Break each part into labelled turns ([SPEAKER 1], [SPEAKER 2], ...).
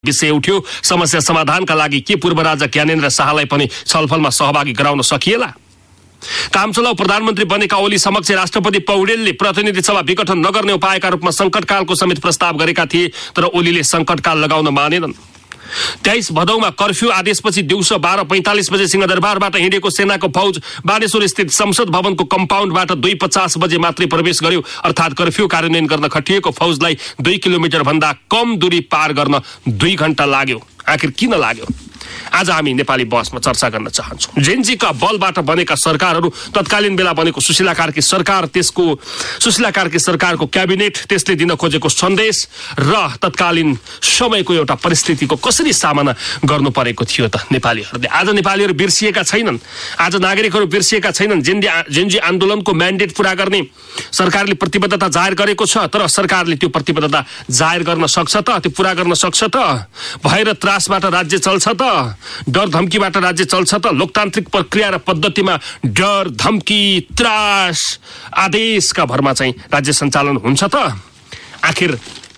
[SPEAKER 1] विषय उठ्यो। समस्या समाधानका लागि के पूर्व राजा ज्ञानेन्द्र शाहलाई पनि छलफलमा सहभागी गराउन सकिएला? कामचलाउ प्रधानमन्त्री बनेका ओली समक्ष राष्ट्रपति पौडेलले प्रतिनिधि सभा विघटन नगर्ने उपायका रूपमा संकटकालको समेत प्रस्ताव गरेका थिए, तर ओलीले संकटकाल लगाउन मानेनन्। 23 भदौमा कर्फ्यू आदेशपछि दिउँसो 12:45 बजे सिंहदरबारबाट हिँडेको सेनाको फौज बानेश्वर स्थित संसद भवनको कम्पाउन्डबाट 2:50 बजे मात्रै प्रवेश गर्यो। अर्थात् कर्फ्यू कार्यान्वयन गर्न खटिएको फौजलाई 2 किलोमिटर भन्दा कम दूरी पार गर्न 2 घण्टा लाग्यो। आखिर किन लाग्यो? आज हामी नेपाली बहसमा चर्चा गर्न चाहन्छौँ। जेनजीका बलबाट बनेका सरकारहरू, तत्कालीन बेला बनेको सुशीला कार्की सरकार, त्यसको सुशीला कार्की सरकारको क्याबिनेट, त्यसले दिन खोजेको सन्देश र तत्कालीन समयको एउटा परिस्थितिको कसरी सामना गर्नु परेको थियो त नेपालीहरूले? आज नेपालीहरू बिर्सिएका छैनन्, आज नागरिकहरू बिर्सिएका छैनन्। जेनजी आन्दोलनको म्यान्डेट पूरा गर्ने सरकारले प्रतिबद्धता जाहेर गरेको छ, तर सरकारले त्यो प्रतिबद्धता जाहेर गर्न सक्छ त? त्यो पूरा गर्न सक्छ त? भय र त्रासबाट राज्य चल्छ त? डर धम्कीबाट राज्य चल्छ त? लोकतान्त्रिक प्रक्रिया र पद्धतिमा डर, धम्की, त्रास, आदेशका भरमा चाहिँ राज्य सञ्चालन हुन्छ त? आखिर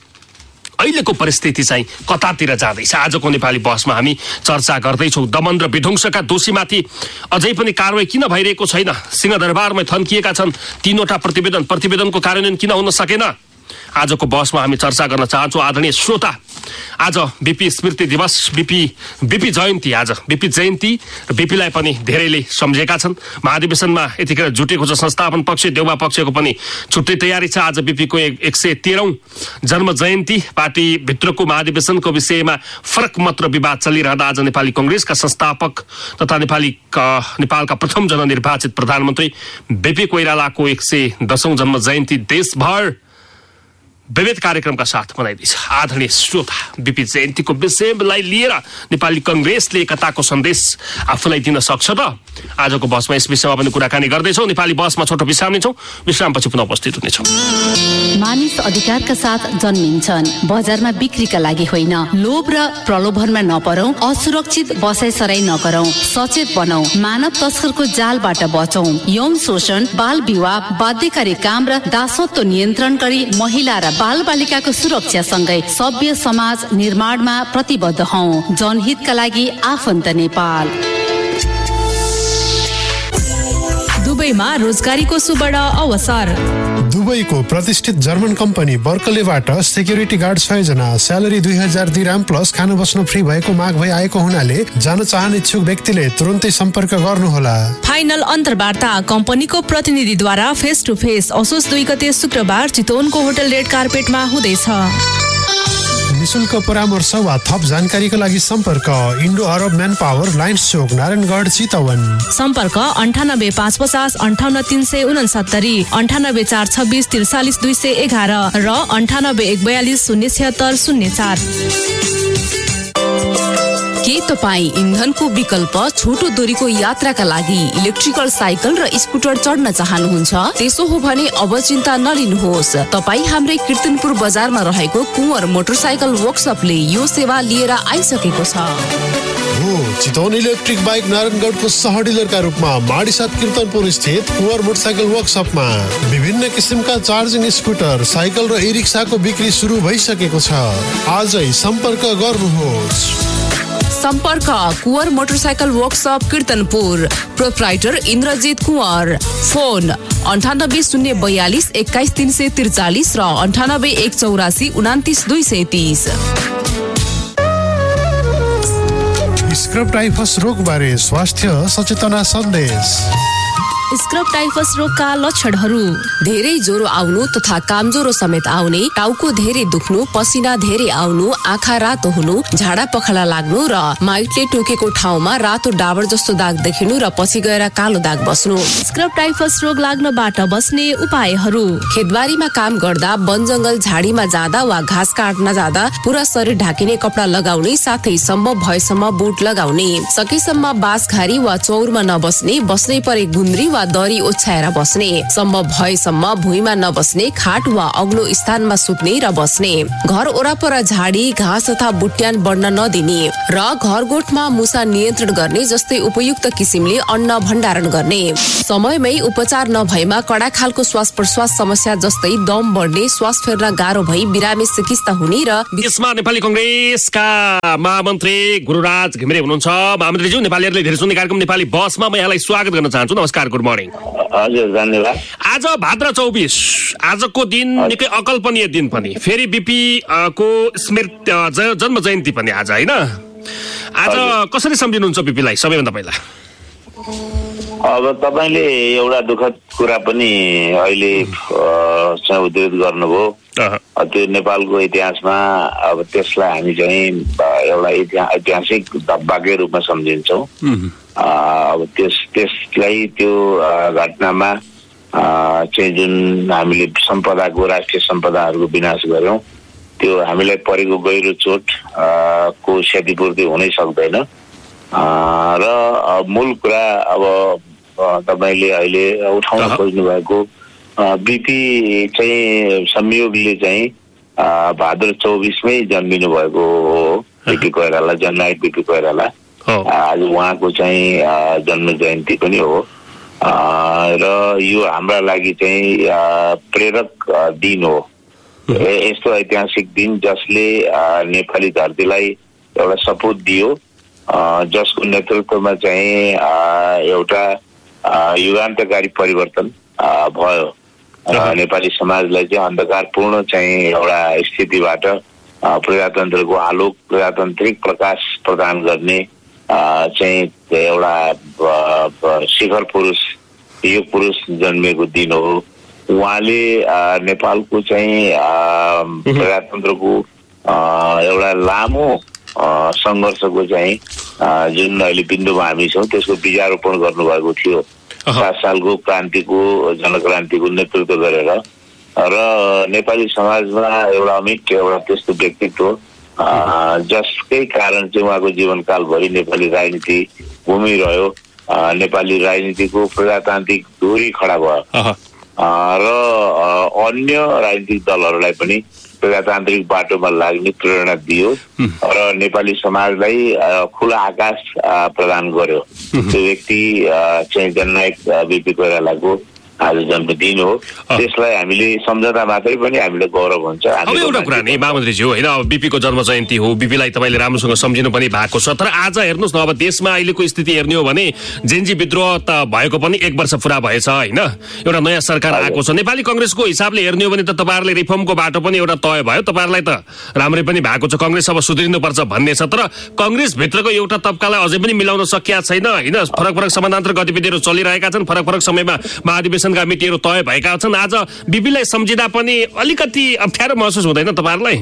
[SPEAKER 1] अहिलेको परिस्थिति चाहिँ कतातिर जाँदैछ? आजको नेपाली बहसमा हामी चर्चा गर्दैछौँ। दमन र विध्वंसका दोषीमाथि अझै पनि कारवाही किन भइरहेको छैन? सिंहदरबारमै थन्किएका छन् 3वटा प्रतिवेदनको कार्यान्वयन किन हुन सकेन? आजको बहसमा हामी चर्चा गर्न चाहन्छौँ। आदरणीय श्रोता, आज बीपी स्मृति दिवस, बीपी जयन्ती, आज बीपी जयन्ती र बीपीलाई पनि धेरैले सम्झेका छन्। महाधिवेशनमा यतिखेर जुटेको छ संस्थापन पक्ष, देउबा पक्षको पनि छुट्टै तयारी छ। आज बीपीको 113औं जन्म जयन्ती। पार्टीभित्रको महाधिवेशनको विषयमा फरक मत र विवाद चलिरहँदा आज नेपाली कांग्रेसका संस्थापक तथा नेपालका प्रथम जननिर्वाचित प्रधानमन्त्री बीपी कोइरालाको 110औं जन्म जयन्ती देशभर विविध कार्यक्रमका साथ मनाइँदैछ। आदरणीय श्रोता, बीपी जयन्तीको विषयलाई लिएर नेपाली कांग्रेसले एकताको सन्देश आफूलाई दिन सक्छ त? आजको बहसमा यस विषयमा पनि कुराकानी गर्दैछौँ। नेपाली बहसमा छोटो विश्राम लिन्छौँ, विश्रामपछि पुनः उपस्थित हुनेछौँ।
[SPEAKER 2] मानिस अधिकारका साथ जन्मिन्छन्, बजारमा बिक्रीका लागि होइन। लोभ र प्रलोभनमा नपरौं, असुरक्षित बसाइसराई नगरौं, सचेत बनौं, मानव तस्करको जालबाट बचौं। यौन शोषण, बाल विवाह, बाध्यकारी काम र दासत्व नियन्त्रण गरी महिला र बाल बालिकाको सुरक्षा सँगै सभ्य समाज निर्माणमा प्रतिबद्ध हौं। जनहितका लागि आफन्त नेपाल।
[SPEAKER 3] दुबईमा रोजगारीको सुवर्ण अवसर।
[SPEAKER 4] दुबईको प्रतिष्ठित जर्मन कम्पनी बर्कलेबाट सिक्युरिटी गार्ड 6 जना, स्यालेरी 2000 दिराम प्लस खान बस्न फ्री भएको माग भई आएको हुनाले जान चाहने इच्छुक व्यक्तिले तुरुन्तै सम्पर्क गर्नुहोला।
[SPEAKER 3] फाइनल अन्तर्वार्ता कम्पनीको प्रतिनिधिद्वारा फेस टु फेस असोज 2 गते शुक्रबार चितवनको होटल रेड कार्पेटमा हुँदैछ।
[SPEAKER 4] निशुल्क परामर्श वा थप जानकारीका लागि सम्पर्क इन्डो अरब म्यान पावर, लाइन्स चोक, नारायणगढ, चितवन। सम्पर्क
[SPEAKER 3] 98 550 58 369, 98 426 43 211 र 98 142 076 04।
[SPEAKER 5] के तपाईँ इन्धनको विकल्प छोटो दूरीको यात्राका लागि इलेक्ट्रिकल साइकल र स्कुटर चढ्न चाहनुहुन्छ? त्यसो हो भने अब चिन्ता नलिनुहोस्। तपाईँ हाम्रै कीर्तनपुर बजारमा रहेको कुँवर मोटरसाइकल वर्कसपले यो सेवा लिएर आइसकेको छ।
[SPEAKER 4] चितवन इलेक्ट्रिक बाइक नारायणगढको सह डिलरका रूपमा माडीसाथ कीर्तनपुर स्थित कुँवर मोटरसाइकल वर्कसपमा विभिन्न किसिमका चार्जिङ स्कुटर, साइकल र ई रिक्साको बिक्री सुरु भइसकेको छ। आजै सम्पर्क गर्नुहोस्।
[SPEAKER 5] सम्पर्क Kunwar motorcycle workshop कीर्तनपुर, proprietor Indrajit Kunwar. Phone 98 042 21 343 र 98 184 29 230।
[SPEAKER 4] स्क्रब टाइफस रोगबारे स्वास्थ्य सचेतना सन्देश।
[SPEAKER 3] स्क्रब टाइफस रोगका लक्षणहरू:
[SPEAKER 5] धेरै ज्वरो आउनु तथा कामज्वरो समेत आउने, टाउको धेरै दुख्नु, पसिना धेरै आउनु, आँखा रातो हुनु, झाडा पखाला लाग्नु र माइटले टोकेको ठाउँमा रातो डाबर जस्तो दाग देखिनु र पछि गएर कालो दाग बस्नु।
[SPEAKER 3] स्क्रब टाइफस रोग लाग्नबाट बस्ने उपायहरू:
[SPEAKER 5] खेतबारीमा काम गर्दा, वन जंगल झाडीमा जाँदा वा घाँस काट्न जाँदा पुरा शरीर ढाकिने कपडा लगाउने, साथै सम्भव भएसम्म बुट लगाउने। सकेसम्म बाँसघारी वा चौरमा नबस्ने, बस्नै परे गुन्द्री वा वा दरी ओछ्याएर बस्ने, सम्भव भएसम्म भुइँमा नबस्ने, खाट वा अग्लो स्थानमा सुत्ने र बस्ने, घर वरपर झाडी घाँस तथा बुट्यान बढ्न नदिने र घरगोठमा मुसा नियन्त्रण गर्ने जस्तै उपयुक्त किसिमले अन्न भण्डारण गर्ने, समयमै उपचार नभएमा कडा खालको श्वास प्रश्वास समस्या जस्तै दम बढ्ने, श्वास फेर्न गाह्रो भई बिरामी चिकित्सा हुने र
[SPEAKER 1] यसमा नेपाली कंग्रेसका महामन्त्री गुरुराज घिमिरे हुनुहुन्छ। महामन्त्रीज्यू, नेपालीहरूले धेरै सुन्ने कार्यक्रम नेपाली बसमा म यहाँलाई स्वागत गर्न चाहन्छु। नमस्कार, गुड मर्निङ।
[SPEAKER 6] हजुर, धन्यवाद।
[SPEAKER 1] आज भाद्र 24, आजको दिन निकै अकल्पनीय दिन पनि, फेरि बीपी को स्मृति जन्म जयन्ती पनि आज, होइन? आज कसरी सम्झिनुहुन्छ बीपीलाई सबैभन्दा पहिला?
[SPEAKER 6] अब तपाईले एउटा दुःखद कुरा पनि अहिले उद्धृत गर्नुभयो। त्यो नेपालको इतिहासमा अब त्यसलाई हामी चाहिँ एउटा ऐतिहासिक धब्बाकै रूपमा सम्झिन्छौँ। अब त्यसलाई त्यो घटनामा चाहिँ जुन हामीले सम्पदाको, राष्ट्रिय सम्पदाहरूको विनाश गर्यौँ, त्यो हामीलाई परेको गहिरो चोट को क्षतिपूर्ति हुनै सक्दैन। र मूल कुरा अब तपाईले अहिले उठाउन खोज्नु भएको बीपी चाहिँ संयोगले चाहिँ भाद्र 24मै जन्मिनु भएको हो। बीपी कोइराला, जननायक बीपी कोइराला, आज उहाँको चाहिँ जन्म जयन्ती पनि हो। र यो हाम्रा लागि चाहिँ प्रेरक दिन हो। यस्तो ऐतिहासिक दिन जसले नेपाली धरतीलाई एउटा सपुत दियो, जसको नेतृत्वमा चाहिँ एउटा युगान्तकारी परिवर्तन भयो। नेपाली समाजलाई चाहिँ अन्धकारपूर्ण चाहिँ एउटा स्थितिबाट प्रजातन्त्रको आलोक, प्रजातान्त्रिक प्रकाश प्रदान गर्ने चाहिँ एउटा शिखर पुरुष, युग पुरुष जन्मेको दिन हो। उहाँले नेपालको चाहिँ प्रजातन्त्रको एउटा लामो सङ्घर्षको चाहिँ जुन अहिले बिन्दुमा हामी छौँ त्यसको बीजारोपण गर्नुभएको थियो। 7 सालको क्रान्तिको, जनक्रान्तिको नेतृत्व गरेर। र नेपाली समाजमा एउटा अमिट एउटा त्यस्तो व्यक्तित्व जसकै कारण चाहिँ उहाँको जीवनकालभरि नेपाली राजनीति घुमिरह्यो। नेपाली राजनीतिको प्रजातान्त्रिक धुरी खडा भयो र अन्य राजनीतिक दलहरूलाई पनि प्रजातान्त्रिक बाटोमा लाग्ने प्रेरणा दियो र नेपाली समाजलाई खुला आकाश प्रदान गर्यो। त्यो व्यक्ति चाहिँ जननायक बीपी कोइरालाको आज जन्मदिन हो। त्यसलाई हामीले सम्झँदा मात्रै पनि हामीले गौरव हुन्छ।
[SPEAKER 1] अब एउटा कुरा नि महामन्त्रीज्यू, होइन, अब बीपीको जन्म जयन्ती हो, बीपीलाई तपाईँले राम्रोसँग सम्झिनु पनि भएको छ। तर आज हेर्नुहोस् न, अब देशमा अहिलेको स्थिति हेर्ने हो भने जेन्जी विद्रोह त भएको पनि 1 वर्ष पुरा भएछ, होइन? एउटा नयाँ सरकार आएको छ। नेपाली कंग्रेसको हिसाबले हेर्ने हो भने त तपाईँहरूले रिफर्मको बाटो पनि एउटा तय भयो, तपाईँहरूलाई त राम्रै पनि भएको छ। कंग्रेस अब सुध्रिनुपर्छ भन्ने छ, तर कंग्रेसभित्रको एउटा तबकालाई अझै पनि मिलाउन सकिया छैन, होइन? फरक फरक समानान्तर गतिविधिहरू चलिरहेका छन्, फरक फरक समयमा महाधिवेशन मिटिहरू तय भएका छन्। आज बीपीलाई सम्झिँदा पनि अलिकति अप्ठ्यारो महसुस हुँदैन तपाईँहरूलाई?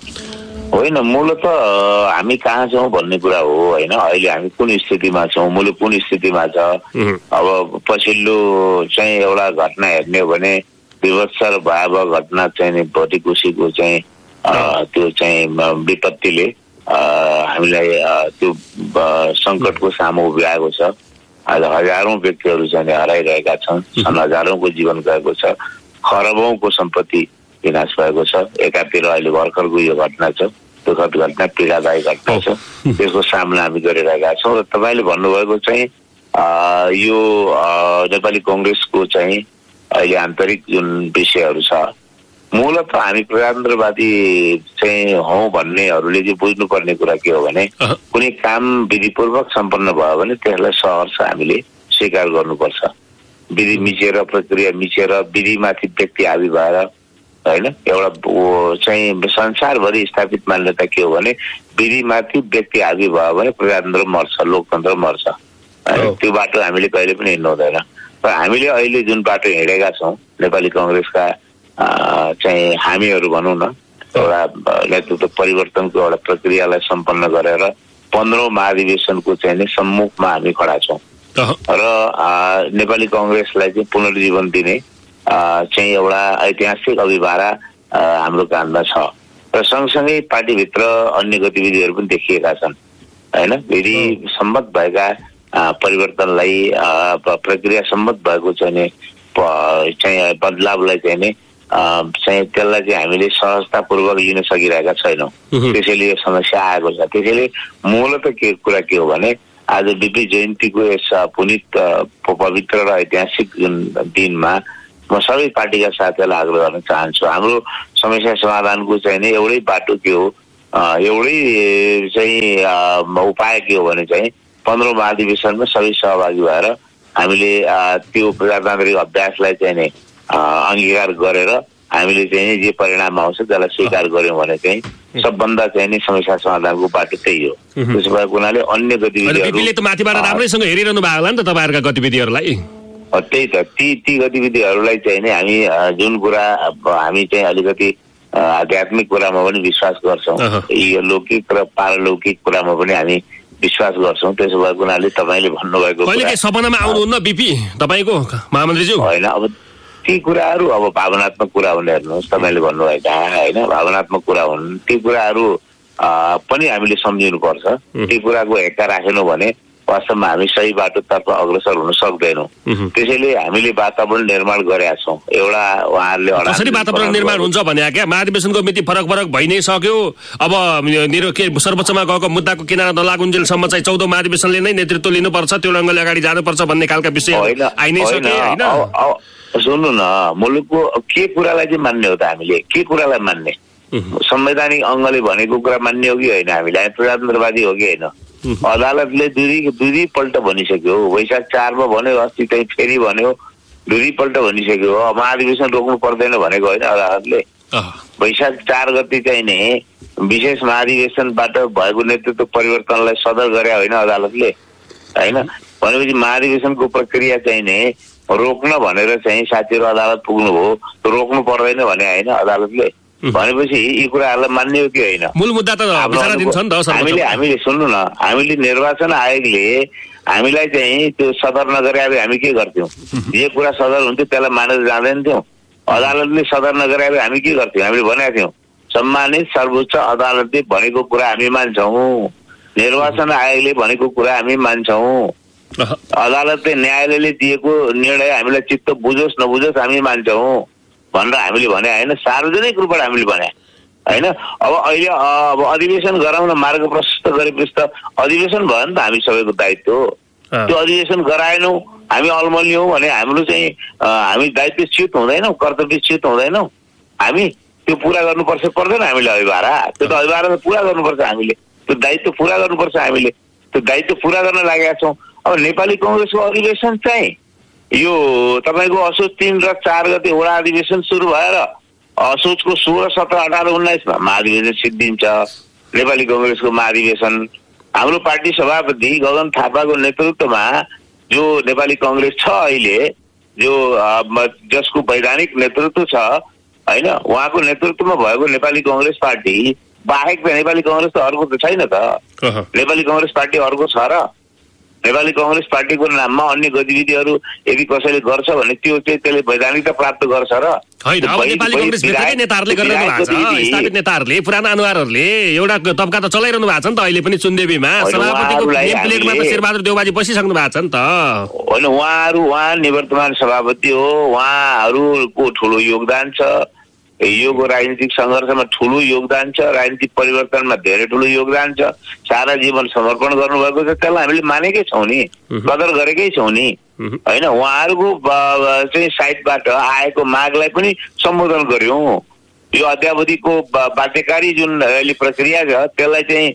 [SPEAKER 6] होइन, मूलत हामी कहाँ छौँ भन्ने कुरा हो, होइन? अहिले हामी कुन स्थितिमा छौँ, मुलुक कुन स्थितिमा छ। अब पछिल्लो चाहिँ एउटा घटना हेर्ने हो भने विभत्स र भयावह घटना चाहिँ भोटिकुसीको चाहिँ त्यो चाहिँ विपत्तिले हामीलाई त्यो सङ्कटको सामु उभ्याएको छ। आज हजारौं व्यक्तिहरू चाहिँ हराइरहेका छन्, हजारौंको जीवन गएको छ, खरबौंको सम्पत्ति विनाश भएको छ। एकातिर अहिले भर्खरको यो घटना छ, दुःखद घटना, पीडादायी घटना छ, त्यसको सामना हामी गरिरहेका छौँ। र तपाईँले भन्नुभएको चाहिँ यो नेपाली कंग्रेसको चाहिँ अहिले आन्तरिक जुन विषयहरू छ, मूलत हामी प्रजातन्त्रवादी चाहिँ हौं भन्नेहरूले चाहिँ बुझ्नुपर्ने कुरा के हो भने कुनै काम विधिपूर्वक सम्पन्न भयो भने त्यसलाई सहर्ष हामीले स्वीकार गर्नुपर्छ। विधि मिचेर, प्रक्रिया मिचेर, विधिमाथि व्यक्ति हावी भएर, होइन, एउटा चाहिँ संसारभरि स्थापित मान्यता के हो भने विधिमाथि व्यक्ति हावी भयो भने प्रजातन्त्र मर्छ, लोकतन्त्र मर्छ। त्यो बाटो हामीले कहिले पनि हिँड्नु हुँदैन। र हामीले अहिले जुन बाटो हिँडेका छौँ, नेपाली कंग्रेसका चाहिँ हामीहरू भनौँ न, एउटा नेतृत्व परिवर्तनको एउटा प्रक्रियालाई सम्पन्न गरेर 15औं महाधिवेशनको चाहिँ सम्मुखमा हामी खडा छौँ। र नेपाली कंग्रेसलाई चाहिँ पुनर्जीवन दिने चाहिँ एउटा ऐतिहासिक अभिभारा हाम्रो काँधमा छ। र सँगसँगै पार्टीभित्र अन्य गतिविधिहरू पनि देखिएका छन्, होइन? विधि सम्मत भएका परिवर्तनलाई प्रक्रिया सम्मत भएको चाहिँ बदलावलाई चाहिँ त्यसलाई चाहिँ हामीले सहजतापूर्वक लिन सकिरहेका छैनौँ। त्यसैले यो समस्या आएको छ। त्यसैले मूलत कुरा के हो भने आज बिपी जयन्तीको यस पुनित पवित्र र ऐतिहासिक दिनमा म सबै पार्टीका साथीहरूलाई आग्रह गर्न चाहन्छु, हाम्रो समस्या समाधानको चाहिँ नि एउटै बाटो के हो, एउटै चाहिँ उपाय के हो भने चाहिँ 15औं महाधिवेशनमा सबै सहभागी भएर हामीले त्यो प्रजातान्त्रिक अभ्यासलाई चाहिँ नि अंगीकार गरेर हामीले चाहिँ जे परिणाम आउँछ त्यसलाई स्वीकार गर्यौं भने चाहिँ सबभन्दा चाहिँ नि समस्या समाधानको बाटो त्यही हो। त्यसो भएको हुनाले अन्य गतिविधिहरुले त माथिबाट राम्रैसँग हेरिरहनु भएको होला नि त तपाईहरुका गतिविधिहरुलाई। त्यही त ती गतिविधिहरुलाई चाहिँ नि हामी जुन कुरा हामी चाहिँ अलिकति आध्यात्मिक कुरामा पनि विश्वास गर्छौं, यो लौकिक र पारलौकिक कुरामा पनि हामी विश्वास गर्छौं। त्यसो भएको हुनाले तपाईले भन्नुभएको
[SPEAKER 1] कहिले के सपनामा आउनुहुन्न बिपी तपाईको महामन्त्रीज्यू?
[SPEAKER 6] हैन, अब ती कुराहरू अब भावनात्मक कुरा हुने, हेर्नुहोस् तपाईले भन्नुभएका हैन भावनात्मक कुरा हुन्, ती कुराहरू पनि हामीले सम्झिनुपर्छ। ती कुराको हेक्का राखेनौं भने वास्तवमा हामी सही बाटोतर्फ अग्रसर हुन सक्दैनौं। त्यसैले हामीले वातावरण निर्माण गरेका छौं। एउटा उहाँहरूले
[SPEAKER 1] कसरी वातावरण निर्माण हुन्छ भने क्या महाधिवेशनको मिति फरक भइ नै सक्यो। अब सर्वोच्चमा गएको मुद्दाको किनारा नलागुन्जेलसम्म चाहिँ 14औं महाधिवेशनले नै नेतृत्व लिनुपर्छ, त्यो ढङ्गले अगाडि जानुपर्छ भन्ने खालका विषय आइ नै सके हैन।
[SPEAKER 6] सुन्नु न, मुलुकको के कुरालाई चाहिँ मान्ने हो त? हामीले के कुरालाई मान्ने? संवैधानिक अङ्गले भनेको कुरा मान्ने हो कि होइन? हामीले प्रजातन्त्रवादी हो कि होइन? अदालतले दुई पल्ट भनिसक्यो, वैशाख 4 मा भन्यो, अस्ति चाहिँ फेरि भन्यो, दुई पल्ट भनिसक्यो। महाधिवेशन रोक्नु पर्दैन भनेको होइन अदालतले। वैशाख 4 गते चाहिँ नि विशेष महाधिवेशनबाट भएको नेतृत्व परिवर्तनलाई सदर गरे होइन अदालतले, होइन? भनेपछि महाधिवेशनको प्रक्रिया चाहिँ नि रोक्न भनेर चाहिँ साथीहरू अदालत पुग्नुभयो, रोक्नु पर्दैन भने होइन अदालतले। भनेपछि यी कुराहरूलाई मान्ने हो कि होइन?
[SPEAKER 1] मूल मुद्दा त विचाराधीन छ नि त।
[SPEAKER 6] हामीले सुन्नु न, हामीले निर्वाचन आयोगले हामीलाई चाहिँ त्यो सदर नगरे अब हामी के गर्थ्यौं? जे कुरा सदर हुन्थ्यो त्यसलाई मानेर जाँदैन थियौं। अदालतले सदर नगरे अब हामी के गर्थ्यौं? हामीले भनेका थियौं सम्मानित सर्वोच्च अदालतले भनेको कुरा हामी मान्छौं, निर्वाचन आयोगले भनेको कुरा हामी मान्छौं, अदालतले न्यायालयले दिएको निर्णय हामीलाई चित्त बुझोस् नबुझोस् हामी मान्छौं भनेर हामीले भने होइन, सार्वजनिक रूपबाट हामीले भने होइन। अब अहिले अब अधिवेशन गराउन मार्ग प्रशस्त गरेपछि त अधिवेशन भयो नि त हामी सबैको दायित्व हो। त्यो अधिवेशन गराएनौं, हामी अलमलियौं भने हाम्रो चाहिँ हामी दायित्वच्युत हुँदैनौँ, कर्तव्यच्युत हुँदैनौँ। हामी त्यो पूरा गर्नुपर्छ पर्दैन? हामीले अभिभारा त्यो त अभिभारा पुरा गर्नुपर्छ, हामीले त्यो दायित्व पूरा गर्नुपर्छ, हामीले त्यो दायित्व पूरा गर्न लागेका छौँ। अब नेपाली कांग्रेसको अधिवेशन चाहिँ यो तपाईको असोज 3 र 4 गते वडा अधिवेशन सुरु भएर असोजको 16, 17, 18, 19 मा महाधिवेशन सिद्धिन्छ। नेपाली कांग्रेसको महाधिवेशन हाम्रो पार्टी सभापति गगन थापाको नेतृत्वमा जो नेपाली कांग्रेस छ अहिले, जो जसको वैधानिक नेतृत्व छ हैन, उहाँको नेतृत्वमा भएको नेपाली कांग्रेस पार्टी बाहेक त नेपाली कांग्रेस त अर्को त छैन त। नेपाली कांग्रेस पार्टी अर्को छ र? नेपाली कांग्रेस पार्टीको नाममा अन्य गतिविधिहरू यदि कसैले गर्छ भने त्यो चाहिँ त्यसले वैधानिकता प्राप्त गर्छ र
[SPEAKER 1] हैन? अब नेपाली कांग्रेस भित्रकै नेताहरूले गरिरहनु भएको छ, स्थापित नेताहरूले, पुराना अनुहारहरूले एउटा तबका त चलाइरहनु भएको छ नि त। अहिले पनि चुनदेवीमा सभापतिको नेम प्लेटमा त शेरबहादुर देउबाजी बसिसक्नु भएको छ नि त।
[SPEAKER 6] होइन, उहाँ निवर्तमान सभापति हो, उहाँहरूको ठुलो योगदान छ, योगको राजनीतिक सङ्घर्षमा ठुलो योगदान छ, राजनीतिक परिवर्तनमा धेरै ठुलो योगदान छ, सारा जीवन समर्पण गर्नुभएको छ, त्यसलाई हामीले मानेकै छौँ नि, कदर गरेकै छौँ नि होइन। उहाँहरूको चाहिँ साइडबाट आएको मागलाई पनि सम्बोधन गर्यौं। यो अद्यावधिको बाध्यकारी जुन अहिले प्रक्रिया छ त्यसलाई चाहिँ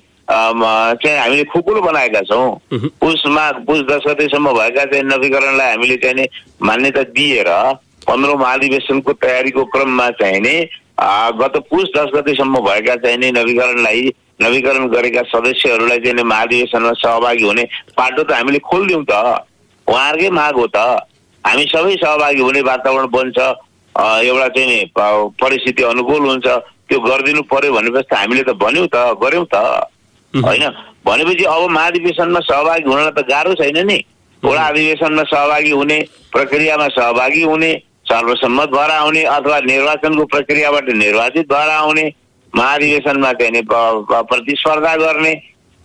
[SPEAKER 6] हामीले खुकुलो बनाएका छौँ। पुस 10 गतेसम्म भएका चाहिँ नवीकरणलाई हामीले चाहिँ मान्यता दिएर 15औं महाधिवेशनको तयारीको क्रममा चाहिँ नि गत पुस 10 गतेसम्म भएका चाहिँ नि नवीकरण गरेका सदस्यहरूलाई चाहिँ महाधिवेशनमा सहभागी हुने बाटो त हामीले खोलिदिउँ त। उहाँहरूकै माग हो त, हामी सबै सहभागी हुने वातावरण बन्छ, एउटा चाहिँ नि परिस्थिति अनुकूल हुन्छ, त्यो गरिदिनु पर्यो भनेपछि हामीले त भन्यौँ त, गर्यौँ त होइन। भनेपछि अब महाधिवेशनमा सहभागी हुन त गाह्रो छैन नि। वडा अधिवेशनमा सहभागी हुने, प्रक्रियामा सहभागी हुने, सर्वसम्मत भएर आउने अथवा निर्वाचनको प्रक्रियाबाट निर्वाचित भएर आउने, महाधिवेशनमा चाहिँ प्रतिस्पर्धा गर्ने,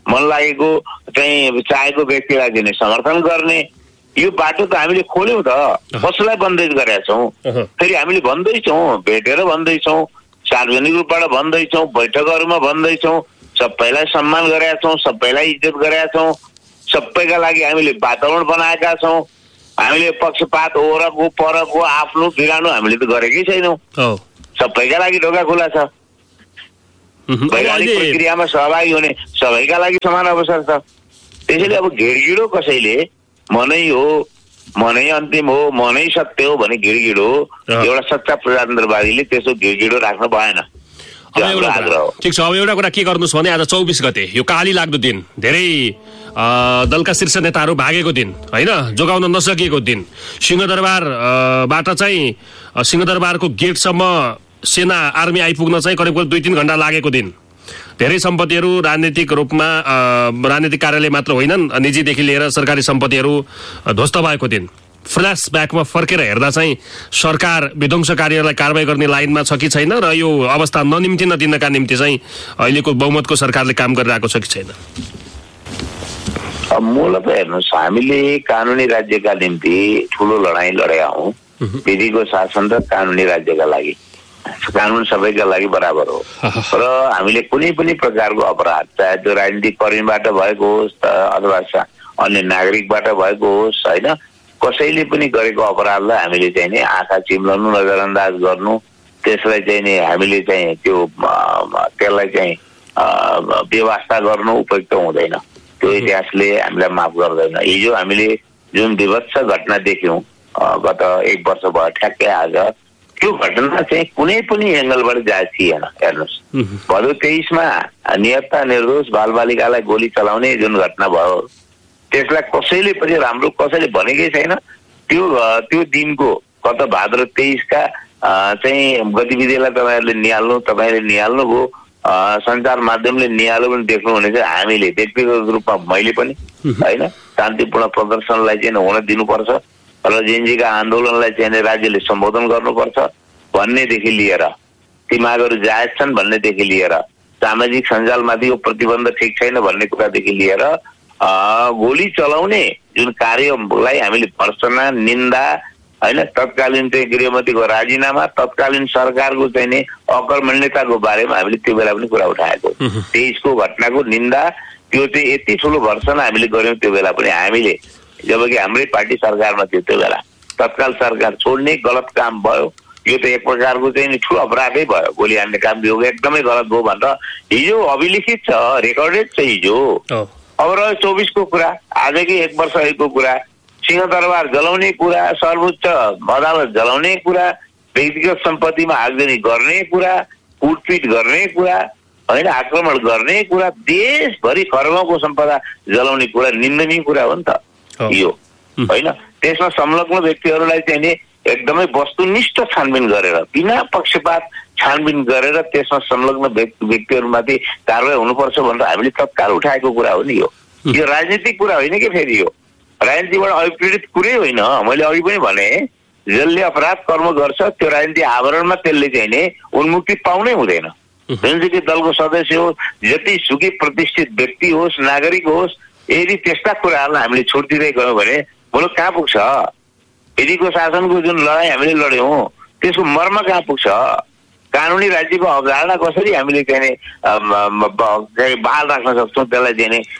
[SPEAKER 6] मन लागेको चाहिँ चाहेको व्यक्तिलाई दिने समर्थन गर्ने यो बाटो त हामीले खोल्यौँ त। कसैलाई बन्देज गरेका छौँ, फेरि हामीले भन्दैछौँ, भेटेर भन्दैछौँ, सार्वजनिक रूपबाट भन्दैछौँ, बैठकहरूमा भन्दैछौँ, सबैलाई सम्मान गरेका छौँ, सबैलाई इज्जत गरेका छौँ, सबैका लागि हामीले वातावरण बनाएका छौँ। हामीले पक्षपात ओरको परको आफ्नो बिरानो हामीले त गरेकै छैनौँ। सबैका लागि ढोका खुला छ। वैधानिक प्रक्रियामा सहभागी हुने सबैका लागि समान अवसर छ। त्यसैले अब घिडगिडो कसैले मनै हो, मनै अन्तिम हो, मनै सत्य हो भने घिडगिडो एउटा सच्चा प्रजातन्त्रवादीले त्यसो घिडगिडो राख्न भएन।
[SPEAKER 1] ठिक छ, अब एउटा कुरा के गर्नुहोस् भने आज 24 गते यो काली लाग्दो दिन, धेरै दलका शीर्ष नेताहरू भागेको दिन होइन, जोगाउन नसकिएको दिन, सिंहदरबारबाट चाहिँ सिंहदरबारको गेटसम्म सेना आर्मी आइपुग्न चाहिँ करिब 2-3 घण्टा लागेको दिन, धेरै सम्पत्तिहरू राजनीतिक रूपमा राजनीतिक कार्यालय मात्र होइनन्, निजीदेखि लिएर सरकारी सम्पत्तिहरू ध्वस्त भएको दिन, फ्ल्यासब्याकमा फर्केर हेर्दा चाहिँ सरकार विध्वंसकारीहरूलाई कारबाही गर्ने लाइनमा छ कि छैन र यो अवस्था ननिम्तिन दिनका निम्ति चाहिँ अहिलेको बहुमतको सरकारले काम गरिरहेको छ कि छैन?
[SPEAKER 6] मूलत हेर्नुहोस्, हामीले कानुनी राज्यका निम्ति ठुलो लडाईँ लडेका हौँ। विधिको शासन र कानुनी राज्यका लागि कानुन सबैका लागि बराबर हो र हामीले कुनै पनि प्रकारको अपराध, चाहे त्यो राजनीतिक कर्मीबाट भएको होस् अथवा अन्य नागरिकबाट भएको होस् होइन, कसैले पनि गरेको अपराधलाई हामीले चाहिँ नि आँखा चिम्लाउनु, नजरअन्दाज गर्नु, त्यसलाई चाहिँ नि हामीले चाहिँ त्यसलाई चाहिँ व्यवस्था गर्नु उपयुक्त हुँदैन। त्यो इतिहासले हामीलाई माफ गर्दैन। हिजो हामीले जुन विभत्स घटना देख्यौँ गत 1 वर्ष भयो ठ्याक्कै आज, त्यो घटना चाहिँ कुनै पनि एङ्गलबाट जायज थिएन। हेर्नुहोस्, भदौ 23मा निहत्था निर्दोष बालबालिकालाई गोली चलाउने जुन घटना भयो, त्यसलाई कसैले पनि राम्रो कसैले भनेकै छैन। त्यो दिनको गत भाद्र 23का चाहिँ गतिविधिलाई तपाईँले निहाल्नुभयो, सञ्चार माध्यमले निहाल्यो पनि देख्नुहुनेछ। हामीले व्यक्तिगत रूपमा मैले पनि होइन, शान्तिपूर्ण प्रदर्शनलाई चाहिँ हुन दिनुपर्छ र जेएनजीका आन्दोलनलाई चाहिँ राज्यले सम्बोधन गर्नुपर्छ भन्नेदेखि लिएर, ती मागहरू जायज छन् भन्नेदेखि लिएर, सामाजिक सञ्जालमाथिको प्रतिबन्ध ठिक छैन भन्ने कुरादेखि लिएर गोली चलाउने जुन कार्यलाई हामीले भर्सना, निन्दा होइन, तत्कालीन चाहिँ गृहमन्त्रीको राजीनामा, तत्कालीन सरकारको चाहिँ नि अकर्मण्यताको बारेमा हामीले त्यो बेला पनि कुरा उठाएको। 23को घटनाको निन्दा, त्यो चाहिँ यति ठुलो भर्सना हामीले गऱ्यौँ त्यो बेला पनि हामीले, जबकि हाम्रै पार्टी सरकारमा थियो त्यो बेला। तत्काल सरकार छोड्ने गलत काम भयो, यो त एक प्रकारको चाहिँ नि ठुलो अपराधै भयो। गोली हान्ने काम यो एकदमै गलत भयो भनेर हिजो अभिलिखित छ, रेकर्डेड छ हिजो। अब रह्यो 24को कुरा, आजकै 1 वर्ष अघिको कुरा, सिंहदरबार जलाउने कुरा, सर्वोच्च अदालत जलाउने कुरा, व्यक्तिगत सम्पत्तिमा आगजनी गर्ने कुरा, कुटपिट गर्ने कुरा होइन, आक्रमण गर्ने कुरा, देशभरि खरबौँको सम्पदा जलाउने कुरा निन्दनीय कुरा हो नि त यो होइन। त्यसमा संलग्न व्यक्तिहरूलाई चाहिँ नि एकदमै वस्तुनिष्ठ छानबिन गरेर, बिना पक्षपात छानबिन गरेर त्यसमा संलग्न व्यक्तिहरूमाथि कारवाही हुनुपर्छ भनेर हामीले तत्काल उठाएको कुरा हो नि। यो राजनीतिक कुरा होइन कि फेरि यो राजनीतिबाट अभिप्रेरित कुरै होइन। मैले अघि पनि भने, जसले अपराध कर्म गर्छ त्यो राजनीतिक आवरणमा त्यसले चाहिँ नि उन्मुक्ति पाउनै हुँदैन। जुनसुकै दलको सदस्य होस्, जतिसुकै प्रतिष्ठित व्यक्ति होस्, नागरिक होस्, यदि त्यस्ता कुराहरूलाई हामीले छुट दिँदै गयौँ भने मुलुक कहाँ पुग्छ? विधिको शासनको जुन लडाइँ हामीले लड्यौँ त्यसको मर्म कहाँ पुग्छ? कानुनी राज्यको अवधारणा कसरी हामीले चाहिँ बहाल राख्न सक्छौँ, त्यसलाई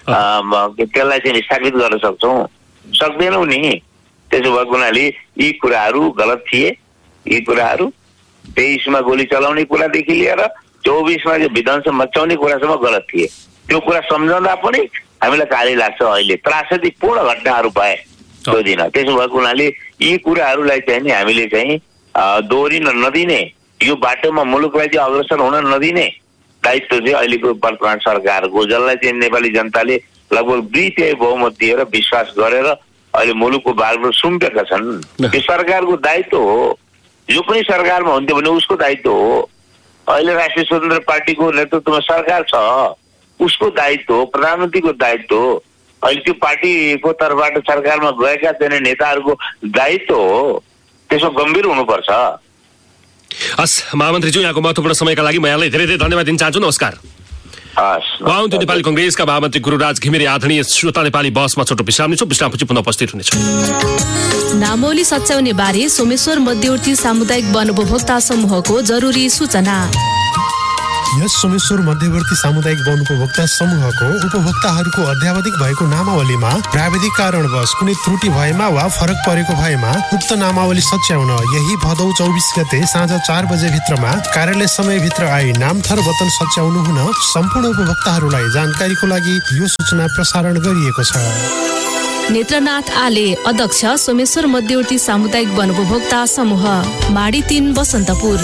[SPEAKER 6] चाहिँ स्थापित गर्न सक्छौँ? सक्दैनौँ नि। त्यसो भएको हुनाले यी कुराहरू गलत थिए। यी कुराहरू 23मा गोली चलाउने कुरादेखि लिएर 24मा जो विध्वंस मचाउने कुरासम्म गलत थिए। त्यो कुरा सम्झँदा पनि हामीलाई काली लाग्छ। अहिले त्रासदीपूर्ण घटनाहरू भए त्यो दिन। त्यसो भएको हुनाले यी कुराहरूलाई चाहिँ नि हामीले चाहिँ दोहोरिन नदिने, यो बाटोमा मुलुकलाई चाहिँ अग्रसर हुन नदिने दायित्व चाहिँ अहिलेको वर्तमान सरकारको, जसलाई चाहिँ नेपाली जनताले लगभग 2/3 बहुमत दिएर विश्वास गरेर अहिले मुलुकको बागडोर सुम्पेका छन्। यो सरकारको दायित्व हो। जो पनि सरकारमा हुन्थ्यो भने उसको दायित्व हो। अहिले राष्ट्रिय स्वतन्त्र पार्टीको नेतृत्वमा सरकार छ, उसको दायित्व हो, प्रधानमन्त्रीको दायित्व हो। अहिले त्यो पार्टीको तर्फबाट सरकारमा गएका चाहिँ नेताहरूको दायित्व हो। त्यसमा गम्भीर हुनुपर्छ।
[SPEAKER 1] हस् महामन्त्रीज्यू, यहाँको महत्त्वपूर्ण समयका लागि म यहाँलाई धेरै धेरै धन्यवाद दिन चाहन्छु। नमस्कार। उहाँहुन्थ्यो नेपाली कङ्ग्रेसका महामन्त्री गुरुराज घिमिरे। आदरणीय श्रोता, नेपाली बसमा छोटो विश्राम लिन्छौँ। विश्रामपछि पुनः उपस्थित हुनेछौँ।
[SPEAKER 3] नामावली सच्याउने बारे सोमेश्वर मध्यवर्ती सामुदायिक वन उपभोक्ता समूहको जरुरी सूचना।
[SPEAKER 4] यस सोमेश्वर मध्यवर्ती सामुदायिक वन उपभोक्ता समूहको उपभोक्ताहरूको अध्यावधिक भएको नामावलीमा प्राविधिक कारणवश कुनै त्रुटि भएमा वा फरक परेको भएमा उक्त नामावली सच्याउन यही भदौ 24 गते साँझ 4 बजे भित्रमा कार्यालय समयभित्र आई नामथर वतन सच्याउनु हुन सम्पूर्ण उपभोक्ताहरूलाई जानकारीको लागि यो सूचना प्रसारण गरिएको छ।
[SPEAKER 3] नेत्रनाथ आले, अध्यक्ष सोमेश्वर मध्यवर्ती सामुदायिक वन उपभोक्ता समूह, माडी 3 बसन्तपुर।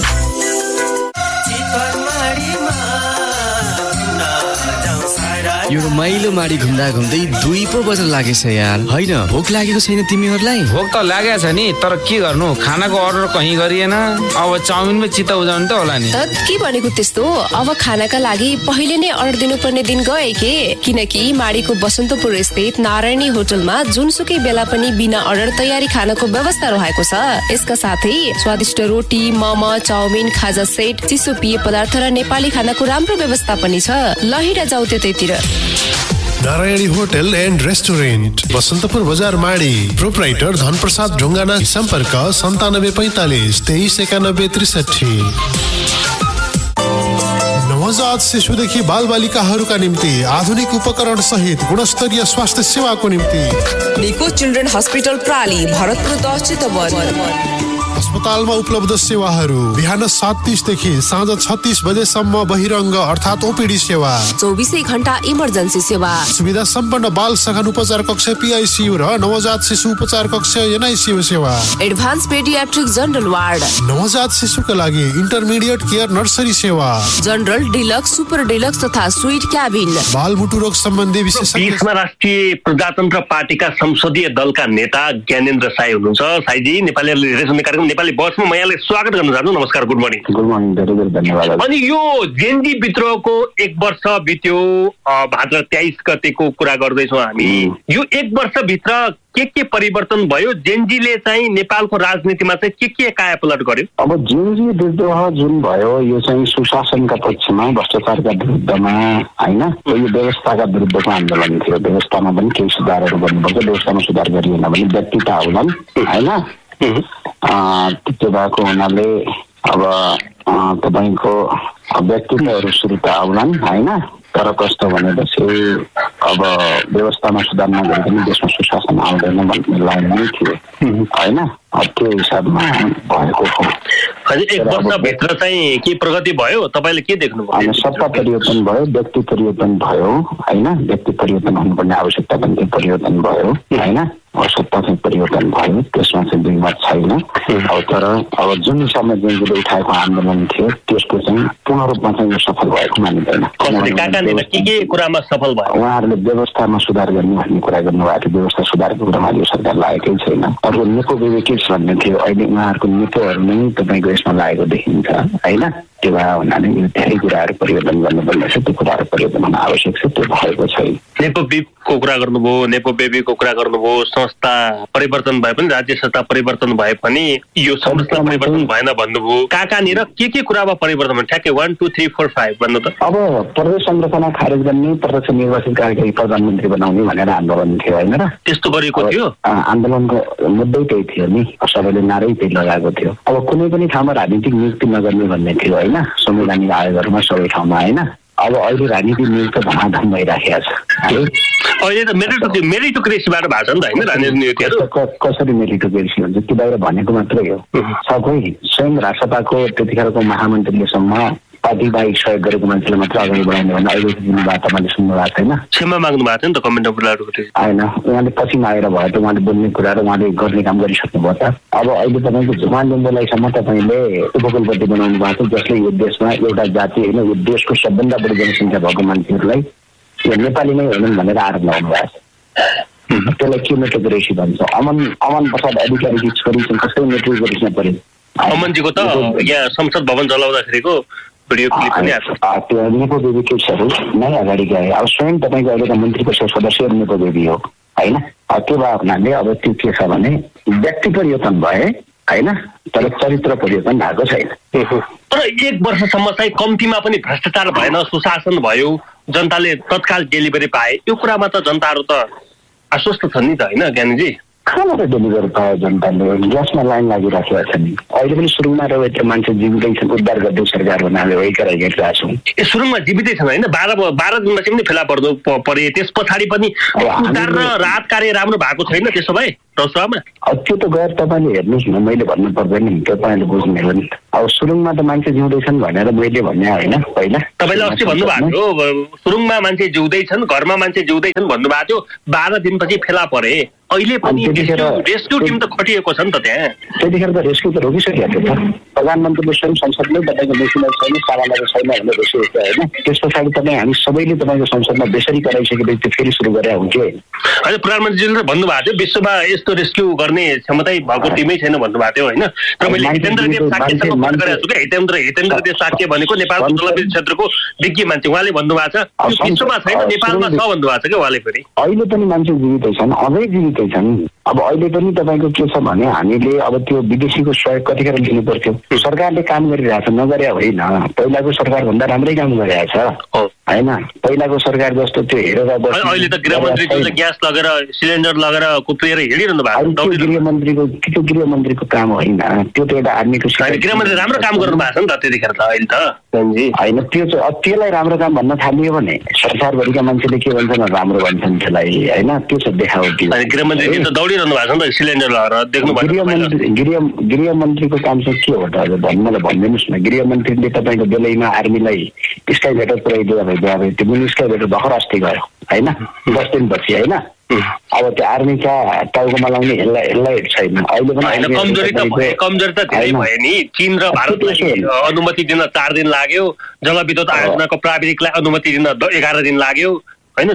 [SPEAKER 7] यो रमाइलो माडी घुम्दा घुम्दै 2 पो बज्न लागेछ यार। होइन, भोक लागेको छैन तिमीहरूलाई?
[SPEAKER 8] भोक त लागेको छ नि, तर के गर्नु, खानाको अर्डर कहीँ गरिएन। अब चाउमिनमै चित्त बुझाउनु त होला नि।
[SPEAKER 9] त के भनेको त्यस्तो? अब खानाका लागि पहिले नै अर्डर दिनुपर्ने दिन गए के? किनकि माडीको बसन्तपुर स्थित नारायणी होटलमा जुनसुकै बेला पनि बिना अर्डर तयारी खानाको व्यवस्था रहेको छ। यसका साथै स्वादिष्ट रोटी, मोमो, चाउमिन, खाजा सेट, चिसो पेय पदार्थ र नेपाली खानाको राम्रो व्यवस्था पनि छ। ल हिँड जाऊ त्यतैतिर।
[SPEAKER 4] Narayani hotel and restaurant, Basantapur बजार, माडी। प्रोप्राइटर धनप्रसाद ढुङ्गाना। सम्पर्क 9745 2391 63। नवजात शिशुदेखि बालबालिकाहरूका निम्ति आधुनिक उपकरण सहित गुणस्तरीय स्वास्थ्य सेवाको निम्ति
[SPEAKER 5] निको चिल्ड्रेन हस्पिटल प्राली, भरतपुर 10 चितवन।
[SPEAKER 4] अस्पतालमा उपलब्ध सेवाहरू: बिहान 7:30 देखि साँझ 36 बजेसम्म बहिरङ्ग अर्थात् ओपीडी सेवा,
[SPEAKER 5] 24 घण्टा इमर्जेन्सी सेवा,
[SPEAKER 4] सुविधा सम्पन्न बाल सघन उपचार कक्ष PICU र नवजात शिशु उपचार कक्ष NICU सेवा,
[SPEAKER 5] एडभान्स पेडियाट्रिक जनरल वार्ड,
[SPEAKER 4] नवजात शिशुका लागि इन्टरमिडिएट केयर नर्सरी सेवा,
[SPEAKER 5] जनरल, डिलक्स, सुपर डिलक्स तथा स्वीट क्याबिन,
[SPEAKER 4] बालमुटु रोग सम्बन्धी विशेषज्ञ।
[SPEAKER 1] राष्ट्रिय प्रजातन्त्र पार्टीका संसदीय दलका नेता ज्ञानेन्द्र साई हुनुहुन्छ। साईजी, नेपालीहरूले धेरै सुन्ने कार्यक्रम नेपाली बसमा म यहाँलाई स्वागत गर्न चाहन्छु। नमस्कार, गुड मर्निङ।
[SPEAKER 6] गुड मर्निङ, धेरै धेरै धन्यवाद।
[SPEAKER 1] अनि यो जेन्जी विद्रोहको 1 वर्ष बित्यो, भाद्र 23 गतेको कुरा गर्दैछौँ हामी। यो 1 वर्षभित्र के परिवर्तन भयो? जेन्जीले चाहिँ नेपालको राजनीतिमा चाहिँ के कायापलट गर्यो?
[SPEAKER 6] अब जेन्जी विद्रोह जुन भयो, यो चाहिँ सुशासनका पक्षमा, भ्रष्टाचारका विरुद्धमा, होइन, यो व्यवस्थाका विरुद्धको आन्दोलन थियो। व्यवस्थामा पनि केही सुधारहरू गर्नुपर्छ। व्यवस्थामा सुधार गरिएन भने व्यक्तिता आउलान्, होइन। त्यो भएको हुनाले अब तपाईँको व्यक्तित्वहरू सुरु त आउलान्, होइन। तर कस्तो भनेपछि अब व्यवस्थामा सुधार नगरिकन देशमा सुशासन आउँदैन भन्ने लाइन नै थियो, होइन। त्यो हिसाबमा भएको हो।
[SPEAKER 1] 1 वर्षभित्र चाहिँ के प्रगति भयो? तपाईँले के देख्नुभयो?
[SPEAKER 6] सत्ता परिवर्तन भयो, व्यक्ति परिवर्तन भयो, होइन। व्यक्ति परिवर्तन हुनुपर्ने आवश्यकता पनि त्यो परिवर्तन भयो, होइन। सत्ता चाहिँ परिवर्तन भयो, त्यसमा चाहिँ दुई मत छैन। तर अब जुन हिसाबमा जेन्जीले उठाएको आन्दोलन थियो त्यसको चाहिँ पूर्ण रूपमा चाहिँ सफल भएको मानिँदैन।
[SPEAKER 1] के कुरामा सफल भयो?
[SPEAKER 6] उहाँहरूले व्यवस्थामा सुधार गर्ने भन्ने कुरा गर्नुभएको थियो। व्यवस्था सुधारको कुरामा यो सरकार लागेकै छैन। अर्को नेपो बेबिकिट्स भन्ने थियो, अहिले उहाँहरूको नेपोहरू नै तपाईँको यसमा लागेको देखिन्छ, होइन। त्यो भए हुनाले धेरै कुराहरू परिवर्तन गर्नुपर्ने छ। त्यो कुराहरू परिवर्तन हुन आवश्यक छ, त्यो भएको छैन।
[SPEAKER 1] नेपो बेबीको कुरा गर्नुभयो, नेपो बेबीको कुरा गर्नुभयो। संस्था परिवर्तन भए पनि, राज्य सत्ता परिवर्तन भए पनि यो संस्था परिवर्तन भएन भन्नुभयो। कहाँनिर के कुरामा परिवर्तन भयो? ठ्याक्कै 1 2 3 4 5 भन्नु त।
[SPEAKER 6] अब प्रदेश संरचना खारेज गर्ने, प्रत्यक्ष निर्वाचित कार्यकारी प्रधानमन्त्री बनाउने भनेर आन्दोलन थियो, होइन र?
[SPEAKER 1] त्यस्तो गरेको थियो।
[SPEAKER 6] आन्दोलनको मुद्दै त्यही थियो नि, सबैले नारै त्यही लगाएको थियो। अब कुनै पनि ठाउँमा राजनीतिक नियुक्ति नगर्ने भन्ने थियो, होइन। संवैधानिक आयोगहरूमा सबै ठाउँमा, होइन। अब अहिले राजनीतिक नियुक्ति धमाधम भइराखेको छ।
[SPEAKER 1] अहिले त मेरिटोक्रेसीबाट भएको छ नि त, होइन? राजनीतिक नियुक्तिहरू
[SPEAKER 6] कसरी मेरिटोक्रेसी हुन्छ? त्यो बाहिर भनेको मात्रै हो। सबै स्वयं राष्ट्रपाको त्यतिखेरको महामन्त्रीलेसम्म पार्टी बाहेक सहयोग गरेको मान्छेलाई मात्र अगाडि बढाउने भन्दा अहिले बात तपाईँले सुन्नु भएको छैन।
[SPEAKER 1] क्षमा माग्नु भएको थियो नि त कमेन्ट
[SPEAKER 6] होइन, उहाँले पछि आएर भयो त, उहाँले बोल्ने कुरा र उहाँले गर्ने काम गरिसक्नुभयो त। अब अहिले तपाईँको जुमान लिम्बुलाईसम्म तपाईँले उपकुलपति बनाउनु भएको छ, जसले यो देशमा एउटा जाति, होइन, यो देशको सबभन्दा बढी जनसङ्ख्या भएको मान्छेहरूलाई यो नेपाली नै होइनन् भनेर आरोप लगाउनु भएको छ। त्यसलाई के मेट्रोक्रेसी भन्छ? अमन प्रसाद अधिकारीकी छोरी चाहिँ कसरी मेट्रोक्रेसीमा पऱ्यो?
[SPEAKER 1] अमनजीको त यहाँ संसद भवन चलाउँदाखेरिको भिडियो क्लिप पनि आएको छ।
[SPEAKER 6] त्यो नेपो बेबी केसहरू नै अगाडि गए। अब स्वयं तपाईँको अहिलेका मन्त्री परिषद सदस्य नेपो बेबी हो, होइन। त्यो भए हुनाले अब त्यो के छ भने व्यक्ति परिवर्तन भए, होइन, तर चरित्र परिवर्तन भएको छैन।
[SPEAKER 1] तर 1 वर्षसम्म चाहिँ कम्तीमा पनि भ्रष्टाचार भएन, सुशासन भयो, जनताले तत्काल डेलिभरी पाए, यो कुरामा त जनताहरू त आश्वस्त छन् नि त, होइन ज्ञानीजी?
[SPEAKER 10] कहाँबाट डेलिभरी पायो जनताले? ग्यासमा लाइन लागिराखेका छन्। अहिले पनि सुरुङमा रहेको त्यो मान्छे जीवितै छन्, उद्धार गर्दै सरकार भन्नाले गरिरहेका छौँ।
[SPEAKER 1] ए सुरुङमा जीवितै छन् होइन? 12 दिनपछि पनि फेला परे, त्यस पछाडि पनि उद्धार र राहत कार्य राम्रो भएको छैन त्यसो भए रसुवामा?
[SPEAKER 10] त्यो त गएर तपाईँले हेर्नुहोस् न, मैले भन्नु पर्दैन नि, तपाईँले बुझ्ने हो नि। अब सुरुङमा त मान्छे जिउँदैछन् भनेर मैले भन्ने होइन पहिला।
[SPEAKER 1] तपाईँले अस्ति भन्नुभएको थियो सुरुङमा मान्छे जिउँदैछन्, घरमा मान्छे जिउँदैछन् भन्नुभएको थियो, 12 दिनपछि फेला परे। अहिले पनि रेस्क्यु टिम त खटिएको छ नि त त्यहाँ।
[SPEAKER 10] त्यतिखेर त रेस्क्यु त रोकिसकेको थियो त। प्रधानमन्त्रीले स्वयं संसदले तपाईँको मेसिनरी छैन, सामानहरू छैन भनेर रोकिएको थियो होइन। त्यस पछाडि तपाईँ हामी सबैले तपाईँको संसदमा बेसरी कराइसकेपछि त्यो फेरि सुरु गरे हुन्थ्यो।
[SPEAKER 1] होइन प्रधानमन्त्रीले भन्नुभएको थियो विश्वमा यस्तो रेस्क्यु गर्ने क्षमतै भएको टिमै छैन भन्नुभएको थियो होइन। र मैले हितेन्द्रदेव साक्यसँग फोन गरेको छु क्या, हितेन्द्रदेव साक्य भनेको नेपालको जलविद्युत क्षेत्रको विज्ञ मान्छे, उहाँले भन्नुभएको छ विश्वमा छैन नेपालमा छ भन्नुभएको छ क्या उहाँले। फेरि
[SPEAKER 10] अहिले पनि मान्छे जीवितै छन्, अझै जीवितै छन्। अब अहिले पनि तपाईँको के छ भने हामीले अब त्यो विदेशीको सहयोग कतिखेर लिनु पर्थ्यो? सरकारले काम गरिरहेछ, नगरे होइन। पहिलाको सरकार भन्दा राम्रै काम गरिरहेछ होइन। पहिलाको सरकार जस्तो त्यो हेरेर
[SPEAKER 1] अहिले त गृहमन्त्रीले ग्यास लगेर सिलिन्डर लगेर कुप्रिएर हिँडिरहनु भएको
[SPEAKER 10] त्यो गृहमन्त्रीको काम होइन, त्यो त एउटा आर्मीको।
[SPEAKER 1] गृहमन्त्री राम्रो काम गर्नु भएको छ नि त त्यतिखेर त। अहिले त
[SPEAKER 10] होइन, त्यसलाई राम्रो काम भन्न थालियो भने संसारभरिका मान्छेले के भन्छन्? राम्रो भन्छन् त्यसलाई होइन। त्यो छ देखावटी।
[SPEAKER 1] गृहमन्त्रीले त दौडिरहनु भएको छ नि त सिलिन्डर लगेर देख्नु
[SPEAKER 10] भएको। गृहमन्त्रीको काम चाहिँ के हो त? मलाई भनिदिनुहोस् न। गृहमन्त्रीले तपाईँको बेलैमा आर्मीलाई स्काइभेटर पुऱ्याइदियो भने त्यो पनि स्काइभेटर भर्खर अस्ति गयो होइन, 10 दिनपछि होइन। अब त्यो आर्मीका टाउकोमा लाउने यसलाई छैन अहिले पनि।
[SPEAKER 1] कमजोरी त धेरै भयो नि। चीन र भारतलाई अनुमति दिन 4 दिन लाग्यो, जलविद्युत आयोजनाको प्राविधिकलाई अनुमति दिन 11 दिन लाग्यो होइन।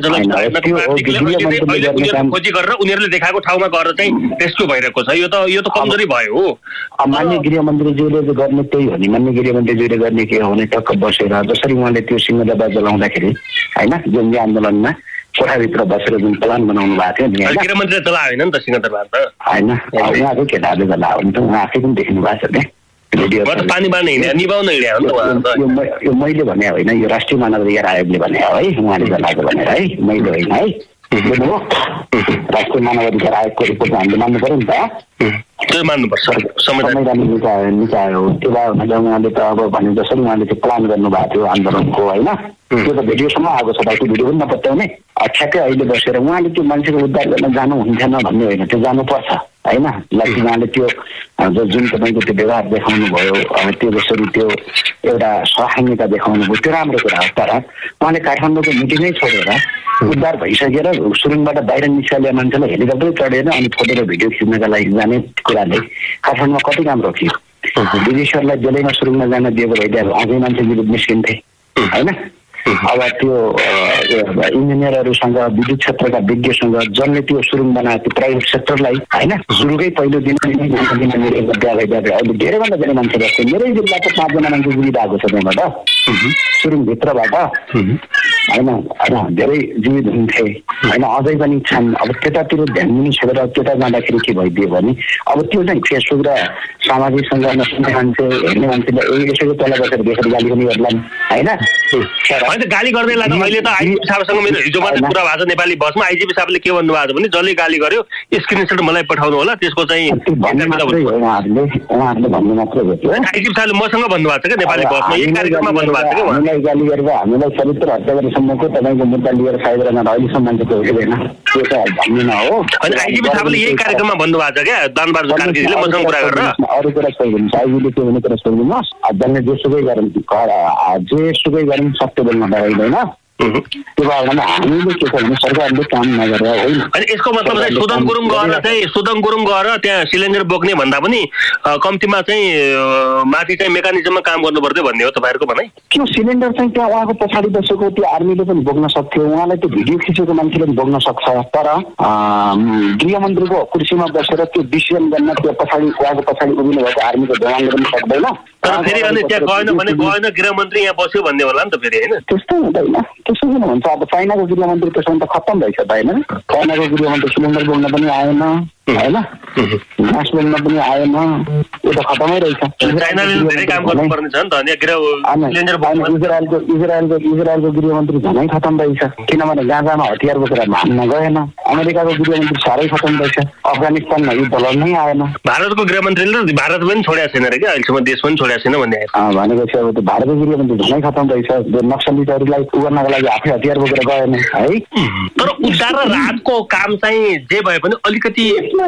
[SPEAKER 1] खोजी गरेर उनीहरूले देखाएको ठाउँमा गएर चाहिँ रेस्क्यु भइरहेको छ। यो त कमजोरी भयो।
[SPEAKER 10] मान्य गृहमन्त्रीज्यूले गर्ने त्यही हो नि। मान्य गृहमन्त्रीज्यूले गर्ने के हो भने टक्क बसेर जसरी उहाँले त्यो सिंहदरबार जलाउँदाखेरि होइन, जुन आन्दोलनमा कोठाभित्र बसेर जुन प्लान बनाउनु भएको थियो नि,
[SPEAKER 1] गृहमन्त्रीले जलायो होइन नि त सिंहदरबार त
[SPEAKER 10] होइन, उहाँकै केटाहरूले जलायो भने त उहाँ आफै पनि देख्नु भएको छ त्यहाँ। यो मैले भने होइन, यो राष्ट्रिय मानवाधिकार आयोगले भने हो है, उहाँले जनाएको भनेर है, मैले होइन है। बुझ्नुभयो? राष्ट्रिय मानवाधिकार आयोगको रिपोर्ट हामीले मान्नु पर्यो नि त।
[SPEAKER 1] त्यो मान्नुपर्छ,
[SPEAKER 10] संवैधानिक निकाय हो। त्यो भए भने उहाँले त अब भने जसरी उहाँले त्यो प्लान गर्नुभएको थियो आन्दोलनको होइन, त्यो त भिडियोसम्म आएको छ। बाँकी भिडियो पनि नपत्याउने। ठ्याक्कै अहिले बसेर उहाँले त्यो मान्छेको उद्धार गर्न जानुहुन्थेन भन्ने होइन, त्यो जानुपर्छ होइन। लाइक उहाँले त्यो जुन तपाईँको त्यो व्यवहार देखाउनु भयो, त्यो जसरी त्यो एउटा सहायता देखाउनु भयो, त्यो राम्रो कुरा हो। तर उहाँले काठमाडौँको मिटिङै छोडेर उद्धार भइसकेर सुरुङबाट बाहिर निस्किने मान्छेलाई हेलिकप्टर चढेर अनि फोटो र भिडियो खिच्नका लागि जाने कुराले काठमाडौँमा कति काम रोकियो? विदेशीहरूलाई बेलैमा सुरुङमा जान दिएको भइदियो अझै मान्छे निस्किन्थे होइन। अब त्यो इन्जिनियरहरूसँग विद्युत क्षेत्रका विज्ञसँग जसले त्यो सुरुङ बनाएको त्यो प्राइभेट सेक्टरलाई होइन, सुरुकै पहिलो दिन अहिले धेरैभन्दा धेरै मान्छे बस्छ। मेरै जिल्लाको 5 जना मान्छे जीवित आएको छ त्यहाँबाट सुरुङभित्रबाट होइन। धेरै जीवित हुन्थे होइन, अझै पनि छन्। अब त्यतातिर ध्यान दिनु छोडेर त्यता जाँदाखेरि के भइदियो भने अब त्यो चाहिँ फेसबुक र सामाजिक सञ्जालमा सुन्ने मान्छे हेर्ने मान्छेले यसैको तल बसेर देखेर गाली पनि गर्लान् होइन।
[SPEAKER 1] गाली गर्दै लाग्यो। अहिले त आइजिपी साहबसँग मेरो हिजो मात्रै कुरा भएको छ नेपाली बसमा। आइजिपी साहबले के भन्नुभएको छ भने जसले गाली गर्यो स्क्रिनसट मलाई पठाउनु होला, त्यसको चाहिँ
[SPEAKER 10] उहाँहरूले भन्नु मात्रै हो।
[SPEAKER 1] आइजिपी साहबले मसँग भन्नुभएको छ क्या नेपाली बसमा, यही कार्यक्रममा भन्नुभएको छ क्या।
[SPEAKER 10] हामीलाई गाली गरेर हामीलाई चरित्र हत्या गरेसम्मको तपाईँको मुद्दा लिएर फाइदा गर्न अहिलेसम्म मान्छेको हुँदैन, त्यो चाहिँ भन्ने न हो।
[SPEAKER 1] अनि आइजिपी साहबले यही कार्यक्रममा भन्नुभएको छ क्या दानबहादुर कार्कीजीले मसँग कुरा गरेर।
[SPEAKER 10] अरू कुरा सोधिदिनुहोस्, आइजीले के भन्ने कुरा सोधिदिनुहोस्। जसले जेसुकै गरौँ सत्य बोल्न पाइँदैन। त्यो भएर हामीले के छ भने सरकारले काम नगरेर होइन।
[SPEAKER 1] अनि यसको मतलब चाहिँ सुदन गुरुङ गएर त्यहाँ सिलिन्डर बोक्ने भन्दा पनि कम्तीमा चाहिँ माथि चाहिँ मेकानिजममा काम गर्नु पर्थ्यो भन्ने हो तपाईँहरूको भनाइ?
[SPEAKER 10] त्यो सिलिन्डर चाहिँ त्यहाँ उहाँको पछाडि बसेको त्यो आर्मीले पनि बोक्न सक्थ्यो, उहाँलाई त्यो भिडियो खिचेको मान्छेले पनि बोक्न सक्छ। तर गृहमन्त्रीको कुर्सीमा बसेर त्यो डिसिजन गर्न त्यो पछाडि उहाँको पछाडि उभिनु भएको आर्मीको जवानले पनि सक्दैन।
[SPEAKER 1] तर फेरि अनि त्यहाँ गएन भने गएन गृहमन्त्री यहाँ बस्यो भन्ने होला नि त फेरि होइन?
[SPEAKER 10] त्यस्तो हुँदैन, त्यसो किन भन्छ? अब चाइनाको गृहमन्त्री त्यसमा त खत्तम भइसक्यो होइन। चाइनाको गृहमन्त्री सिलिन्डर बोक्न पनि आएन होइन ग्यास बोल्न पनि आएन, यो त खतमै रहेछ।
[SPEAKER 1] चाइनाले धेरै काम गर्नुपर्ने छ नि त,
[SPEAKER 10] इजरायलको गृहमन्त्री झनै खतम रहेछ, किनभने गाजामा हतियार बोकेर हान्न गएन। अमेरिकाको गृहमन्त्री साह्रै खतम रहेछ, अफगानिस्तानमा युद्ध लड्नै आएन।
[SPEAKER 1] भारतको गृहमन्त्रीले भारत पनि छोडेको छैन रे, अहिलेसम्म देश पनि छोडेको छैन भन्ने
[SPEAKER 10] भनेपछि अब त्यो भारतको गृहमन्त्री झनै खतम रहेछ। नक्सलीहरूलाई उगर्नका लागि आफै हतियार बोकेर गएन है।
[SPEAKER 1] तर उद्धार र राहतको काम चाहिँ जे भए पनि अलिकति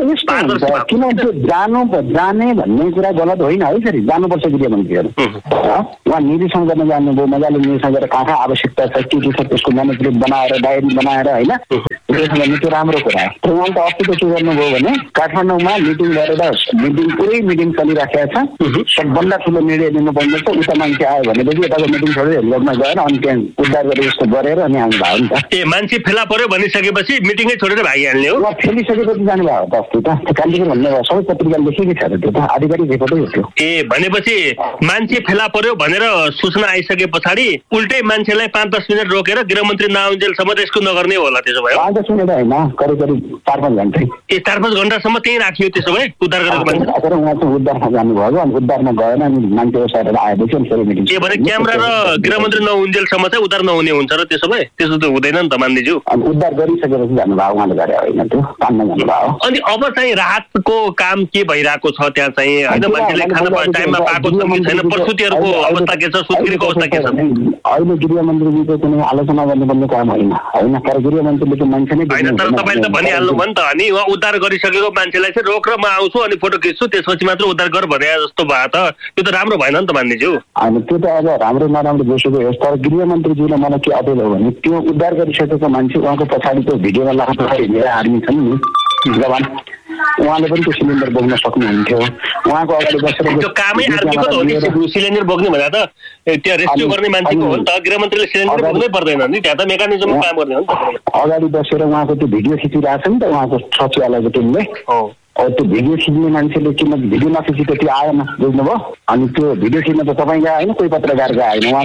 [SPEAKER 10] किन त्यो जाने भन्ने कुरा गलत होइन है। फेरि जानुपर्छ गृहमन्त्रीहरू, उहाँ निरीक्षण गर्न जानुभयो, मजाले निरीक्षण गरेर कहाँ कहाँ आवश्यकता छ के छ त्यसको म्यानेजमेन्ट बनाएर डायरी बनाएर होइन निरीक्षण गर्ने त्यो राम्रो कुरा हो। तर उहाँले त अस्ति त के गर्नुभयो भने काठमाडौँमा मिटिङ गरेर पुरै मिटिङ चलिराखेको छ, सबभन्दा ठुलो निर्णय लिनुपर्ने छ। उता मान्छे आयो भनेदेखि यताको मिटिङ छोडेर हेलिकप्टरमा गएर अनि त्यहाँ उद्धार गरेर यस्तो गरेर अनि हामी भयो नि त।
[SPEAKER 1] ए मान्छे फेला पर्यो भनिसकेपछि मिटिङै छोडेर भागिहाल्ने हो।
[SPEAKER 10] फेलिसकेपछि जानुभयो त अस्ति त कान्तिपुर भन्ने सबै पत्रिकाले लेखेकै छ त्यो त आधिकारिक रिपोर्टै हो त्यो।
[SPEAKER 1] ए भनेपछि मान्छे फेला पर्यो भनेर सूचना आइसके पछाडि उल्टै मान्छेलाई 5-10 मिनट रोकेर गृहमन्त्री नआउन्जेलसम्म रेस्क्यु नगर्ने होला त्यसो भए।
[SPEAKER 10] 5-10 मिनट होइन, करिब 4-5 घन्टा।
[SPEAKER 1] ए 4-5 घन्टासम्म त्यही राखियो त्यसो भए उद्धार गरेको मान्छे।
[SPEAKER 10] तर उहाँ चाहिँ उद्धारमा जानुभयो, अनि उद्धारमा गएन अनि मान्छे ओसारेर आएपछि अनि फेरि मिटिङ।
[SPEAKER 1] ए भने क्यामेरा र गृहमन्त्री नआउन्जेलसम्म चाहिँ उद्धार नहुने हुन्छ र त्यसो भए त्यसो त हुँदैन नि त मान्नेज्यू।
[SPEAKER 10] अनि उद्धार गरिसकेपछि जानुभयो, उहाँले गरे होइन त्यो पान्न जानुभयो।
[SPEAKER 1] अनि अब चाहिँ राहतको काम के भइरहेको छ त्यहाँ चाहिँ होइन, मान्छेले खाना टाइममा पाएको छ कि छैन, प्रसुतिहरूको अवस्था के छ, सुत्केरीको अवस्था के छ?
[SPEAKER 10] अहिले गृहमन्त्रीजीको कुनै आलोचना गर्नुपर्ने काम होइन होइन, तर गृहमन्त्रीले चाहिँ मान्छे नै
[SPEAKER 1] होइन। तर तपाईँले त भनिहाल्नु भयो नि त, अनि उहाँ उद्धार गरिसकेको मान्छेलाई चाहिँ रोक र म आउँछु अनि फोटो खिच्छु त्यसपछि मात्र उद्धार गर भने जस्तो भयो त त्यो त राम्रो भएन नि त मान्नेज्यू।
[SPEAKER 10] होइन त्यो त अब राम्रो नराम्रो जोसुकै होस्, तर गृहमन्त्रीज्यूलाई मलाई के अपिल हो भने त्यो उद्धार गरिसकेको मान्छे उहाँको पछाडिको भिडियोमा लाग्नु हिँडेर आर्मी छन् नि जवान, उहाँले पनि त्यो सिलिन्डर बोक्न सक्नुहुन्थ्यो। उहाँको अगाडि बसेर
[SPEAKER 1] त्यो कामै आर्मीको त हो नि, सिलिन्डर बोक्ने भन्दा त त्यहाँ रेस्क्यु गर्ने मान्छेको हो नि त, गृहमन्त्रीले सिलिन्डर बोक्नै पर्दैन नि, त्यहाँ त मेकानिजममा काम गर्ने हो नि त।
[SPEAKER 10] अगाडि बसेर उहाँको त्यो भिडियो खिचिरहेको छ नि त उहाँको सचिवालयको टिमले, त्यो भिडियो खिच्ने मान्छेले किन भिडियो नखिची त त्यो आएन, बुझ्नुभयो? अनि त्यो भिडियो खिच्न त तपाईँ गए होइन, कोही पत्रकार गए होइन,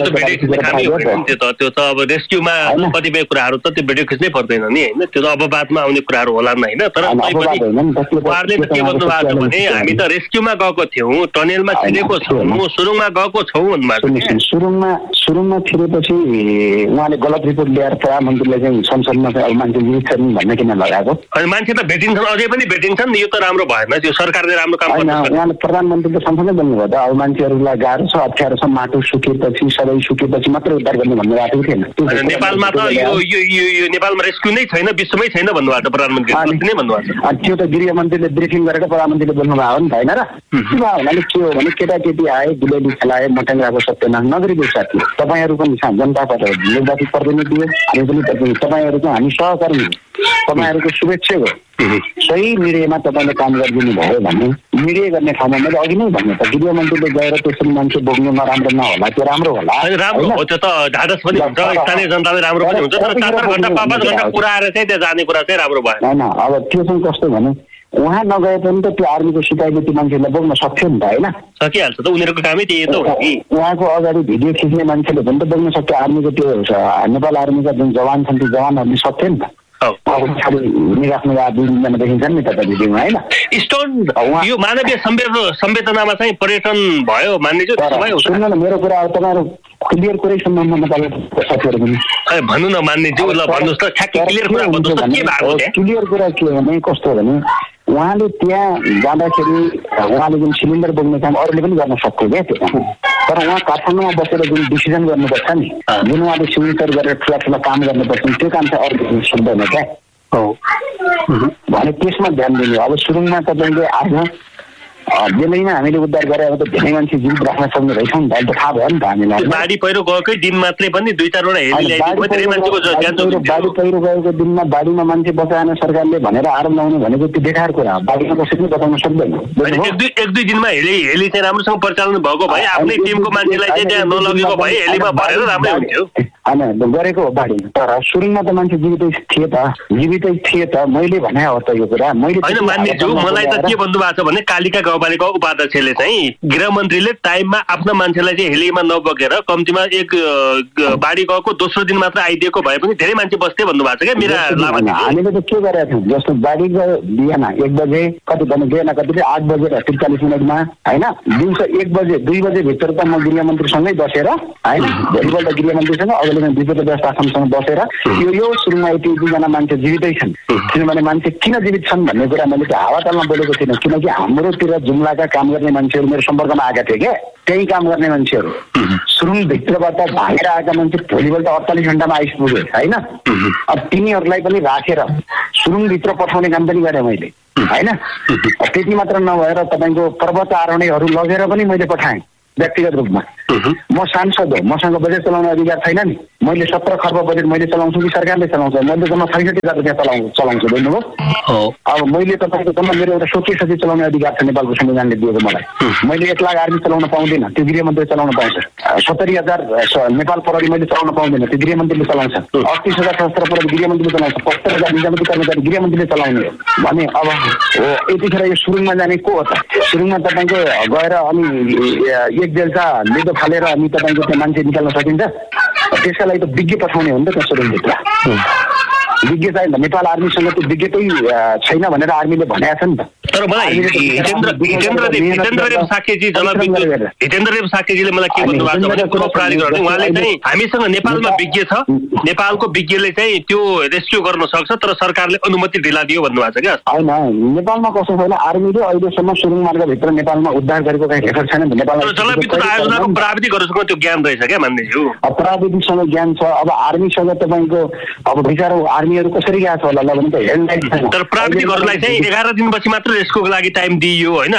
[SPEAKER 1] त्यो त अब रेस्क्युमा कतिपय कुराहरू त त्यो भिडियो खिच्नै पर्दैन नि होइन, त्यो त अब बादमा आउने कुराहरू होला नि होइन। तर उहाँहरूले त के भन्नु भएको छ भने हामी त रेस्क्युमा गएको थियौँ, टनेलमा छिरेको छौँ, सुरुङमा गएको छौँ भन्नुभएको।
[SPEAKER 10] सुरुङमा छिरेपछि उहाँले गलत रिपोर्ट ल्याएर प्रधानमन्त्रीले चाहिँ संसदमा चाहिँ अब मान्छे जीवित छन् भन्ने किन लगाएको?
[SPEAKER 1] अनि मान्छे त भेटिन्छन्, अझै पनि भेटिन्छन् नि, यो त राम्रो भएन, त्यो सरकारले राम्रो काम
[SPEAKER 10] गर्छ। उहाँले प्रधानमन्त्रीले संसदमै बोल्नुभयो त, अब मान्छेहरूलाई गाह्रो छ, अप्ठ्यारो छ, माटो सुकेपछि सबै सुकेपछि मात्रै उद्धार गर्ने भन्ने भएको थिएन।
[SPEAKER 1] नेपालमा त यो नेपालमा रेस्क्यु नै छैन, विश्वमै छैन भन्नुभएको छ प्रधानमन्त्रीले नै भन्नुभएको छ।
[SPEAKER 10] त्यो त गृहमन्त्रीले ब्रिफिङ गरेर प्रधानमन्त्रीले बोल्नुभयो नि त होइन र? हुनाले के हो भने केटाकेटी आए गुलेली खेलाए मटङ्गाको सत्यनाश नगरिदियो साथी। तपाईँहरू पनि जनताबाट निर्वाचित प्रतिनिधि हो, हामी पनि प्रतिनिधि, तपाईँहरू चाहिँ हामी सहकर्मी, तपाईँहरूको शुभेच्छा हो। सही निर्णयमा तपाईँले काम गरिदिनु भयो भने निर्णय गर्ने ठाउँमा मैले अघि नै भने त गृहमन्त्रीले गएर त्यसरी मान्छे बोक्नु नराम्रो नहोला, त्यो राम्रो होला।
[SPEAKER 1] राम्रो हो, त्यो त ढाडस पनि हुन्छ, स्थानीय जनताले राम्रो पनि हुन्छ, तर 4-4 घन्टा 5-5 घन्टा पुऱ्याएर चाहिँ त्यहाँ जाने कुरा चाहिँ राम्रो भयो
[SPEAKER 10] होइन। अब त्यो चाहिँ कस्तो भने उहाँ नगए पनि त त्यो आर्मीको सिपाहीले त्यो मान्छेलाई बोक्न सक्थ्यो नि त होइन,
[SPEAKER 1] सकिहाल्छ त, उनीहरूको कामै त्यही त हो कि।
[SPEAKER 10] उहाँको अगाडि भिडियो खिच्ने मान्छेले पनि त बोक्न सक्थ्यो, आर्मीको त्यो नेपाल आर्मीका जुन जवान छन् त्यो जवानहरूले सक्थ्यो नि त। राख्नु दुईजना देखिन्छन् नि त भिडियोमा होइन।
[SPEAKER 1] स्टोन यो मानवीय संवेदनामा चाहिँ पर्यटन भयो मान्नेछु।
[SPEAKER 10] सुन्नु न मेरो कुरा, तपाईँहरू क्लियर कुरै सुन्नु नेपालको साथीहरू पनि
[SPEAKER 1] भन्नु न मान्नेछु, ल भन्नुहोस् त, क्लियर कुरा भन्नुहोस् त, के भएको हो?
[SPEAKER 10] क्लियर कुरा के हो भने कस्तो भने उहाँले त्यहाँ जाँदाखेरि उहाँले जुन सिलिन्डर बोक्ने काम अरूले पनि गर्न सक्थ्यो क्या त्यो काम, तर उहाँ काठमाडौँमा बसेर जुन डिसिजन गर्नुपर्छ नि, जुन उहाँले सिग्नेचर गरेर ठुला ठुला काम गर्नुपर्छ त्यो काम चाहिँ अरूले सक्दैन क्या भने त्यसमा ध्यान दिनु। अब सुरुङमा तपाईँले आज बेलैमा हामीले उद्धार गरेर त धेरै मान्छे जीवित राख्न सक्ने रहेछौँ नि, त थाहा भयो नि त हामीलाई।
[SPEAKER 1] बाढी पहिरो गएकै दिन मात्रै पनि 2-4 वटा
[SPEAKER 10] बाढी पहिरो गएको दिनमा बाढीमा मान्छे बचाएन सरकारले भनेर आरोप लगाउनु भनेको त्यो बेकार कुरा हो, बाढीमा कसैले बचाउन सक्दैन।
[SPEAKER 1] 1-2 दिनमा हेली चाहिँ राम्रोसँग परिचालन भएको भए आफ्नै टिमको मान्छेलाई चाहिँ त्यहाँ नलगेको भए हेलीमा भरेर राम्रै हुन्थ्यो।
[SPEAKER 10] होइन गरेको हो बाढी। तर सुरुङमा त मान्छे जीवितै थिए त मैले भने हो त यो कुरा।
[SPEAKER 1] होइन मान्यज्यू, मलाई त के भन्नु भएको छ भने कालिका गाउँपालिका उपाध्यक्षले चाहिँ गृहमन्त्रीले टाइममा आफ्ना मान्छेलाई चाहिँ हेलीमा नबगेर कम्तीमा एक बाढी गएको दोस्रो दिन मात्र आइदिएको भए पनि धेरै मान्छे बस्थे भन्नुभएको छ क्या मेरा लाभार्थी।
[SPEAKER 10] हामीले त के गरेका थियौँ जस्तो बाढी बिहान 1 बजे कति भन्नु बिहान कति 8 बजेर 43 मिनटमा होइन दिउँसो 1 बजे 2 बजे भित्र त म गृहमन्त्रीसँगै बसेर होइन भोलिपल्ट गृहमन्त्रीसँग अगाडि विपद व्यवस्थापनसँग बसेर यो सुरुमा यति 2जना मान्छे जीवितै छन्। किनभने मान्छे किन जीवित छन् भन्ने कुरा मैले त हावातालमा बोलेको थिइनँ, किनकि हाम्रोतिर जुम्लाका काम गर्ने मान्छेहरू मेरो सम्पर्कमा आएका थिए क्या। त्यही काम गर्ने मान्छेहरू सुरुङभित्रबाट भागेर आएका मान्छे भोलिपल्ट 48 घण्टामा आइपुगे होइन। अब तिनीहरूलाई पनि राखेर सुरुङभित्र पठाउने काम पनि गरेँ मैले होइन। त्यति मात्र नभएर तपाईँको पर्वत आरोहणहरू लगेर पनि मैले पठाएँ व्यक्तिगत रूपमा। म सांसद हो, मसँग बजेट चलाउने अधिकार छैन नि। मैले 17 खर्ब बजेट मैले चलाउँछु कि सरकारले चलाउँछ? मैले जम्मा 65,000 रुपियाँ चलाउँछु बुझ्नुभयो। अब मैले तपाईँको जम्मा मेरो एउटा सोची चलाउने अधिकार छ नेपालको संविधानले दिएको मलाई। मैले 1 लाख आर्मी चलाउन पाउँदिनँ, त्यो गृहमन्त्री चलाउन पाउँछ। 70,000 नेपाल प्रहरी मैले चलाउन पाउँदिनँ, त्यो गृहमन्त्रीले चलाउँछ। 38,000 सशस्त्र प्रहरी गृहमन्त्रीले चलाउँछ। 75,000 निजामती कर्मचारी गृहमन्त्रीले चलाउने हो भने अब यतिखेर यो सुरुङमा जाने को हो त? सुरुङमा तपाईँको गएर अनि एक बेलचा लेदो फालेर अनि तपाईँको त्यो मान्छे निकाल्न सकिन्छ? त्यसका लागि त विज्ञ पठाउने हो नि त त्यहाँ सुरुङभित्र। विज्ञ चाहिँ नेपाल आर्मीसँग त्यो विज्ञतै छैन भनेर आर्मीले भनेको छ नि त।
[SPEAKER 1] तर मलाई हितेन्द्रदेव साकेजीले मलाई के भन्नु भएको छ भने पूर्व प्राधिकरण उहाँले चाहिँ हामीसँग नेपालमा विज्ञ छ, नेपालको विज्ञले चाहिँ त्यो रेस्क्यु गर्न सक्छ तर सरकारले अनुमति ढिला दियो भन्नुभएको छ क्या।
[SPEAKER 10] होइन नेपालमा कस्तो छैन, आर्मीले अहिलेसम्म सुरुङ मार्गभित्र नेपालमा उद्धार गरेको काही रेकर्ड छैन। नेपालमा
[SPEAKER 1] जलविद्युत आयोजनाको प्राविधिकहरूसँग त्यो ज्ञान रहेछ क्या मान्नेज्यू?
[SPEAKER 10] प्राविधिकसँग ज्ञान छ। अब आर्मीसँग तपाईँको अब विचार आर्मीहरू कसरी गएको छ होला भने त हेडलाइन छैन।
[SPEAKER 1] तर प्राविधिकहरूलाई चाहिँ 11 दिनपछि मात्र रेस्क्युको लागि टाइम दिइयो होइन।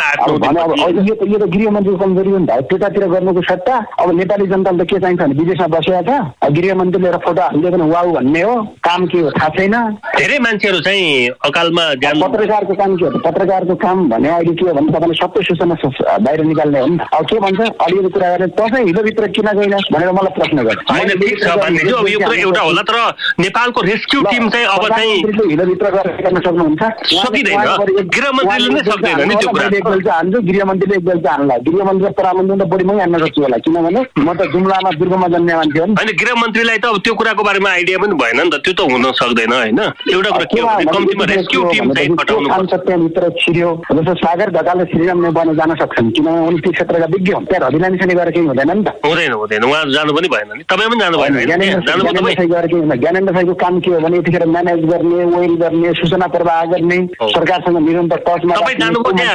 [SPEAKER 10] यो त गृहमन्त्रीको कमजोरी हो नि त। त्यतातिर गर्नुको सट्टा अब नेपाली जनताले त के चाहिन्छ भने विदेशमा बसेका छ, गृहमन्त्रीले एउटा फोटो हाल्दै पनि वाउ भन्ने हो। काम के हो थाहा छैन।
[SPEAKER 1] धेरै मान्छेहरू चाहिँ अकालमा
[SPEAKER 10] पत्रकारको काम के हो? पत्रकारको काम भने अहिले के हो भने तपाईँले सबै सूचना बाहिर निकाल्ने हो नि त। अब के भन्छ अलिअलि कुरा गर्ने तपाईँ हिलोभित्र किन गएन भनेर मलाई प्रश्न गर्छ।
[SPEAKER 1] होइन ठिक छ भन्दैछु, अब यो कुरा एउटा होला तर नेपालको रेस्क्यु टिम चाहिँ अब चाहिँ
[SPEAKER 10] हिलोभित्र गर्न सक्नुहुन्छ?
[SPEAKER 1] सकिँदैन, गृहमन्त्रीले नै सक्दैन नि त्यो कुरा।
[SPEAKER 10] एक बेलचा हान्छु, गृहमन्त्रीले एक बेलचा हान्ला। गृहमन्त्री र प्रधानमन्त्री त बढी मै हान्न सक्छु होला, किनभने म त जुम्लामा दुर्गममा जन्मे मान्छे हो नि।
[SPEAKER 1] होइन गृहमन्त्रीलाई त अब त्यो कुराको बारेमा आइडिया पनि भएन नि त, त्यो त हुन सक्दैन होइन। एउटा कुरा के हो भने कम्तीमा रेस्क्यु टिम चाहिँ पठाउनु पर्छ।
[SPEAKER 10] त्यहाँभित्र छिर्यो जस्तो सागर ढकालले श्रीराम नेपालमा जान सक्छन्, किनभने उनी त्यो क्षेत्रका विज्ञ हुन्। त्यहाँ हरिलामी छैन गएर केही हुँदैन नि त।
[SPEAKER 1] हुँदैन उहाँ जानु पनि भएन नि, तपाईँ पनि जानु भएन।
[SPEAKER 10] ज्ञानेन्द्र साईको काम के हो भने यतिखेर म्यानेज गर्ने, वेल गर्ने, सूचना प्रवाह गर्ने, सरकारसँग निरन्तर टचमा।
[SPEAKER 1] तपाईँ जानुभयो त्यहाँ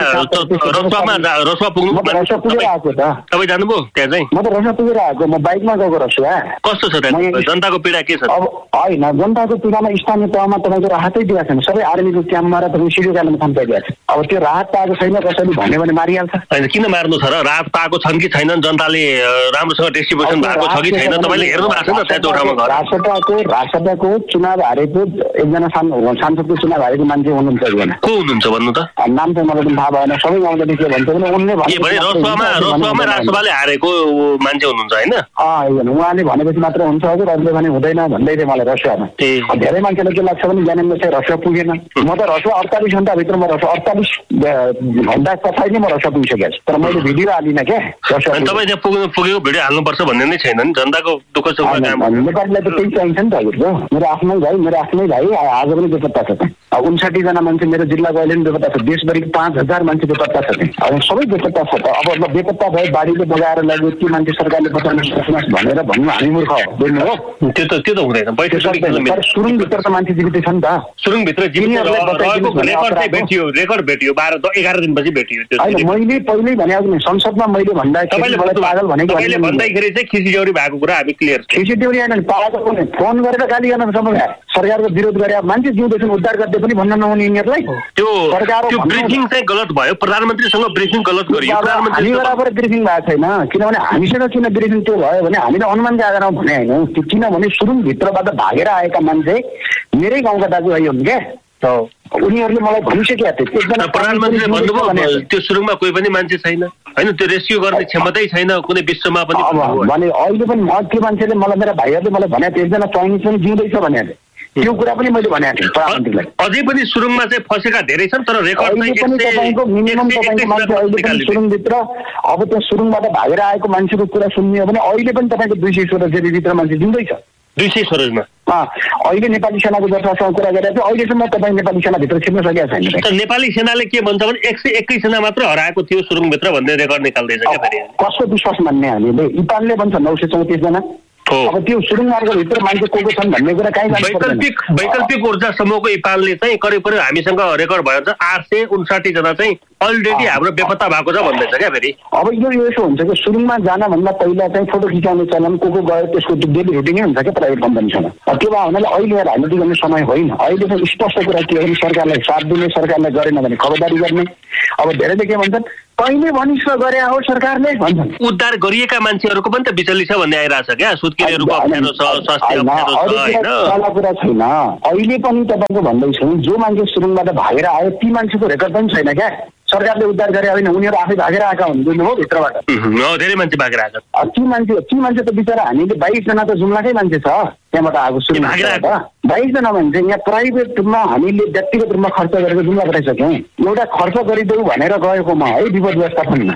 [SPEAKER 1] रसुवा पुग्नु?
[SPEAKER 10] रसुवा पुगेर आएको त।
[SPEAKER 1] तपाईँ जानुभयो त्यहाँ चाहिँ?
[SPEAKER 10] म त रसुवा पुगेर आएको, म बाइकमा गएको रसुवा।
[SPEAKER 1] कस्तो छ त्यहाँ जनताको पीडा के छ?
[SPEAKER 10] अब होइन जनताको पीडामा स्थानीय तहमा तपाईँको राहतै दिएको छैन। सबै आर्मीको क्याम्पमा र तपाईँ सिडिओ कार्यालयमा थन्काइदिएको छ। अब त्यो राहत पाएको छैन कसैले भन्यो भने मारिहाल्छ।
[SPEAKER 1] होइन किन मार्नु छ र? राहत पाएको छन् कि छैनन्, जनताले राम्रोसँग डिस्ट्रिब्युसन भएको छ कि छैन तपाईँले हेर्नु भएको छ नि त त्यहाँ ठाउँमा गएर?
[SPEAKER 10] राष्ट्रपतिको चुनाव हारेको एकजना सांसदको चुनाव हारेको मान्छे हुनुहुन्छ एकजना।
[SPEAKER 1] को हुनुहुन्छ भन्नु त?
[SPEAKER 10] नाम चाहिँ मलाई पनि थाहा भएन। सबै गाउँले के भन्छ भने उनले
[SPEAKER 1] रसुवामा राष्ट्रपतिले हारेको मान्छे हुनुहुन्छ होइन?
[SPEAKER 10] उहाँले भनेपछि मात्र हुन्छ हजुर, अरूले भने हुँदैन भन्दै थियो मलाई रसुवामा। धेरै मान्छेलाई के लाग्छ भने ज्ञानेन्द्र चाहिँ रसुवा पुगेन। म त रसुवा 48 घण्टाभित्र म रसुवा 48 घण्टा पछाडि नै म रसुवा पुगिसकेको छु। तर मैले भिडियो हालिनँ क्या रसुवा।
[SPEAKER 1] तपाईँ त्यहाँ पुगेको भिडियो हाल्नुपर्छ भन्ने नै छैन नि, जनताको दुःख सुख
[SPEAKER 10] नेपालीलाई त त्यही चाहिन्छ नि त हजुरको। मेरो आफ्नै भाइ आज पनि बेपत्ता छ त्यहाँ। 59 जना मान्छे मेरो जिल्लाको अहिले पनि बेपत्ता छ। देशभरिको 5,000 मान्छे बेपत्ता छ त्यहाँ। सबै बेपत्ता छ त। अब बेपत्ता भए बाढीले बगाएर लग्यो त्यो मान्छे सरकारले बचाउन सक्नुहोस् भनेर भन्नु हामी मूर्ख हो बुझ्नु हो? त्यो त हुँदैन। सुरुङभित्र त मान्छे जीवितै छ नि त।
[SPEAKER 1] सुरुङभित्र रेकर्ड भेटियो 11 दिनपछि भेटियो।
[SPEAKER 10] मैले पहिल्यै भनेको नि संसदमा मैले भन्दा पागल भनेको
[SPEAKER 1] भन्दाखेरि चाहिँ खिचिड्याउरी भएको कुरा हामी क्लियर।
[SPEAKER 10] खिचिड्याउरी होइन पागल पनि फोन गरेर गाली गर्न सक्दैन। सरकारको विरोध गरे मान्छे जिउँदैछन् उद्धार गर्दै पनि भन्न नहुने यिनीहरूलाई।
[SPEAKER 1] त्यो ब्रिफिङ चाहिँ गलत भयो, प्रधानमन्त्रीसँग ब्रिफिङ गलत गरियो।
[SPEAKER 10] हामी बराबर ब्रिफिङ भएको छैन, किनभने हामीसँग किन ब्रिफिङ त्यो भयो भने हामीले अनुमानका आधारमा भने होइन। त्यो किनभने सुरुङभित्रबाट भागेर आएका मान्छे मेरै गाउँका दाजुभाइ हुन् क्या। उनीहरूले मलाई भनिसकेका थिए।
[SPEAKER 1] प्रधानमन्त्रीले भन्नुभयो त्यो सुरुङमा कोही पनि मान्छे छैन। होइन त्यो रेस्क्यु गर्ने क्षमतै छैन कुनै विश्वमा पनि
[SPEAKER 10] भने अहिले पनि त्यो मान्छेले मलाई मेरा भाइहरूले मलाई भने एकजना चाइनिज पनि जिउँदैछ भने त्यो कुरा पनि मैले भनेको थिएँ प्रधानमन्त्रीलाई।
[SPEAKER 1] अझै पनि सुरुङमा चाहिँ फसेका धेरै छन् तर रेकर्ड
[SPEAKER 10] तपाईँको मिनिमम तपाईँको मान्छे अहिले पनि सुरुङभित्र अब त्यो सुरुङबाट भागेर आएको मान्छेको कुरा सुन्ने हो भने अहिले पनि तपाईँको 216 जेबीभित्र मान्छे जिउँदैछ।
[SPEAKER 1] 216
[SPEAKER 10] अहिले नेपाली सेनाको जथासँग कुरा गरेर चाहिँ अहिलेसम्म तपाईँ नेपाली सेनाभित्र छिर्न सकेका छैन।
[SPEAKER 1] तर नेपाली सेनाले के भन्छ भने 121 जना मात्र हराएको थियो सुरुङभित्र भन्ने रेकर्ड निकाल्दैछ क्या फेरि।
[SPEAKER 10] कसको विश्वास मान्ने हामीले? इपालले भन्छ 934 जना। अब त्यो सुरुङ मार्गभित्र मान्छे को छन् भन्ने कुरा कहीँ
[SPEAKER 1] वैकल्पिक ऊर्जा समूहको इपालले चाहिँ करिब हामीसँग रेकर्ड भयो 859 जना चाहिँ अलरेडी हाम्रो बेपत्ता भएको छ भन्दैछ क्या फेरि।
[SPEAKER 10] अब यो यसो हुन्छ कि सुरुङमा जानभन्दा पहिला चाहिँ फोटो खिचाउने चलन को गयो त्यसको डेली रुटिनै हुन्छ क्या प्राइभेट कम्पनीसँग। त्यो भए हुनाले अहिले राजनीति गर्ने समय होइन। अहिले चाहिँ स्पष्ट कुरा के हो भने सरकारलाई साथ दिने, सरकारलाई गरेन भने खबरदारी गर्ने। अब धेरैले के भन्छन् कहिले भनिस गरे हो सरकारले भन्छन्।
[SPEAKER 1] उद्धार गरिएका मान्छेहरूको पनि त बिचल्ली छ भन्ने आइरहेछ क्या। सुत्केरीहरूको अप्ठ्यारो छ, स्वास्थ्य अप्ठ्यारो छ हैन।
[SPEAKER 10] कुरा छैन। अहिले पनि तपाईँको भन्दैछु जो मान्छे सुरुङबाट भागेर आयो ती मान्छेको रेकर्ड पनि छैन क्या। सरकारले उद्धार गरे होइन, उनीहरू आफै भागेर आएका हुन् बुझ्नुभयो भित्रबाट।
[SPEAKER 1] धेरै मान्छे भागेर आएका।
[SPEAKER 10] ती मान्छे त बिचरा हामीले 22 जना त जुम्लाकै मान्छे छ त्यहाँबाट आएको सुरुङबाट। 22 जना मान्छे यहाँ प्राइभेट रूपमा हामीले व्यक्तिगत रूपमा खर्च गरेर जुम्ला पठाइसक्यौँ। एउटा खर्च गरिदेऊ भनेर गएकोमा है विपद व्यवस्थापनमा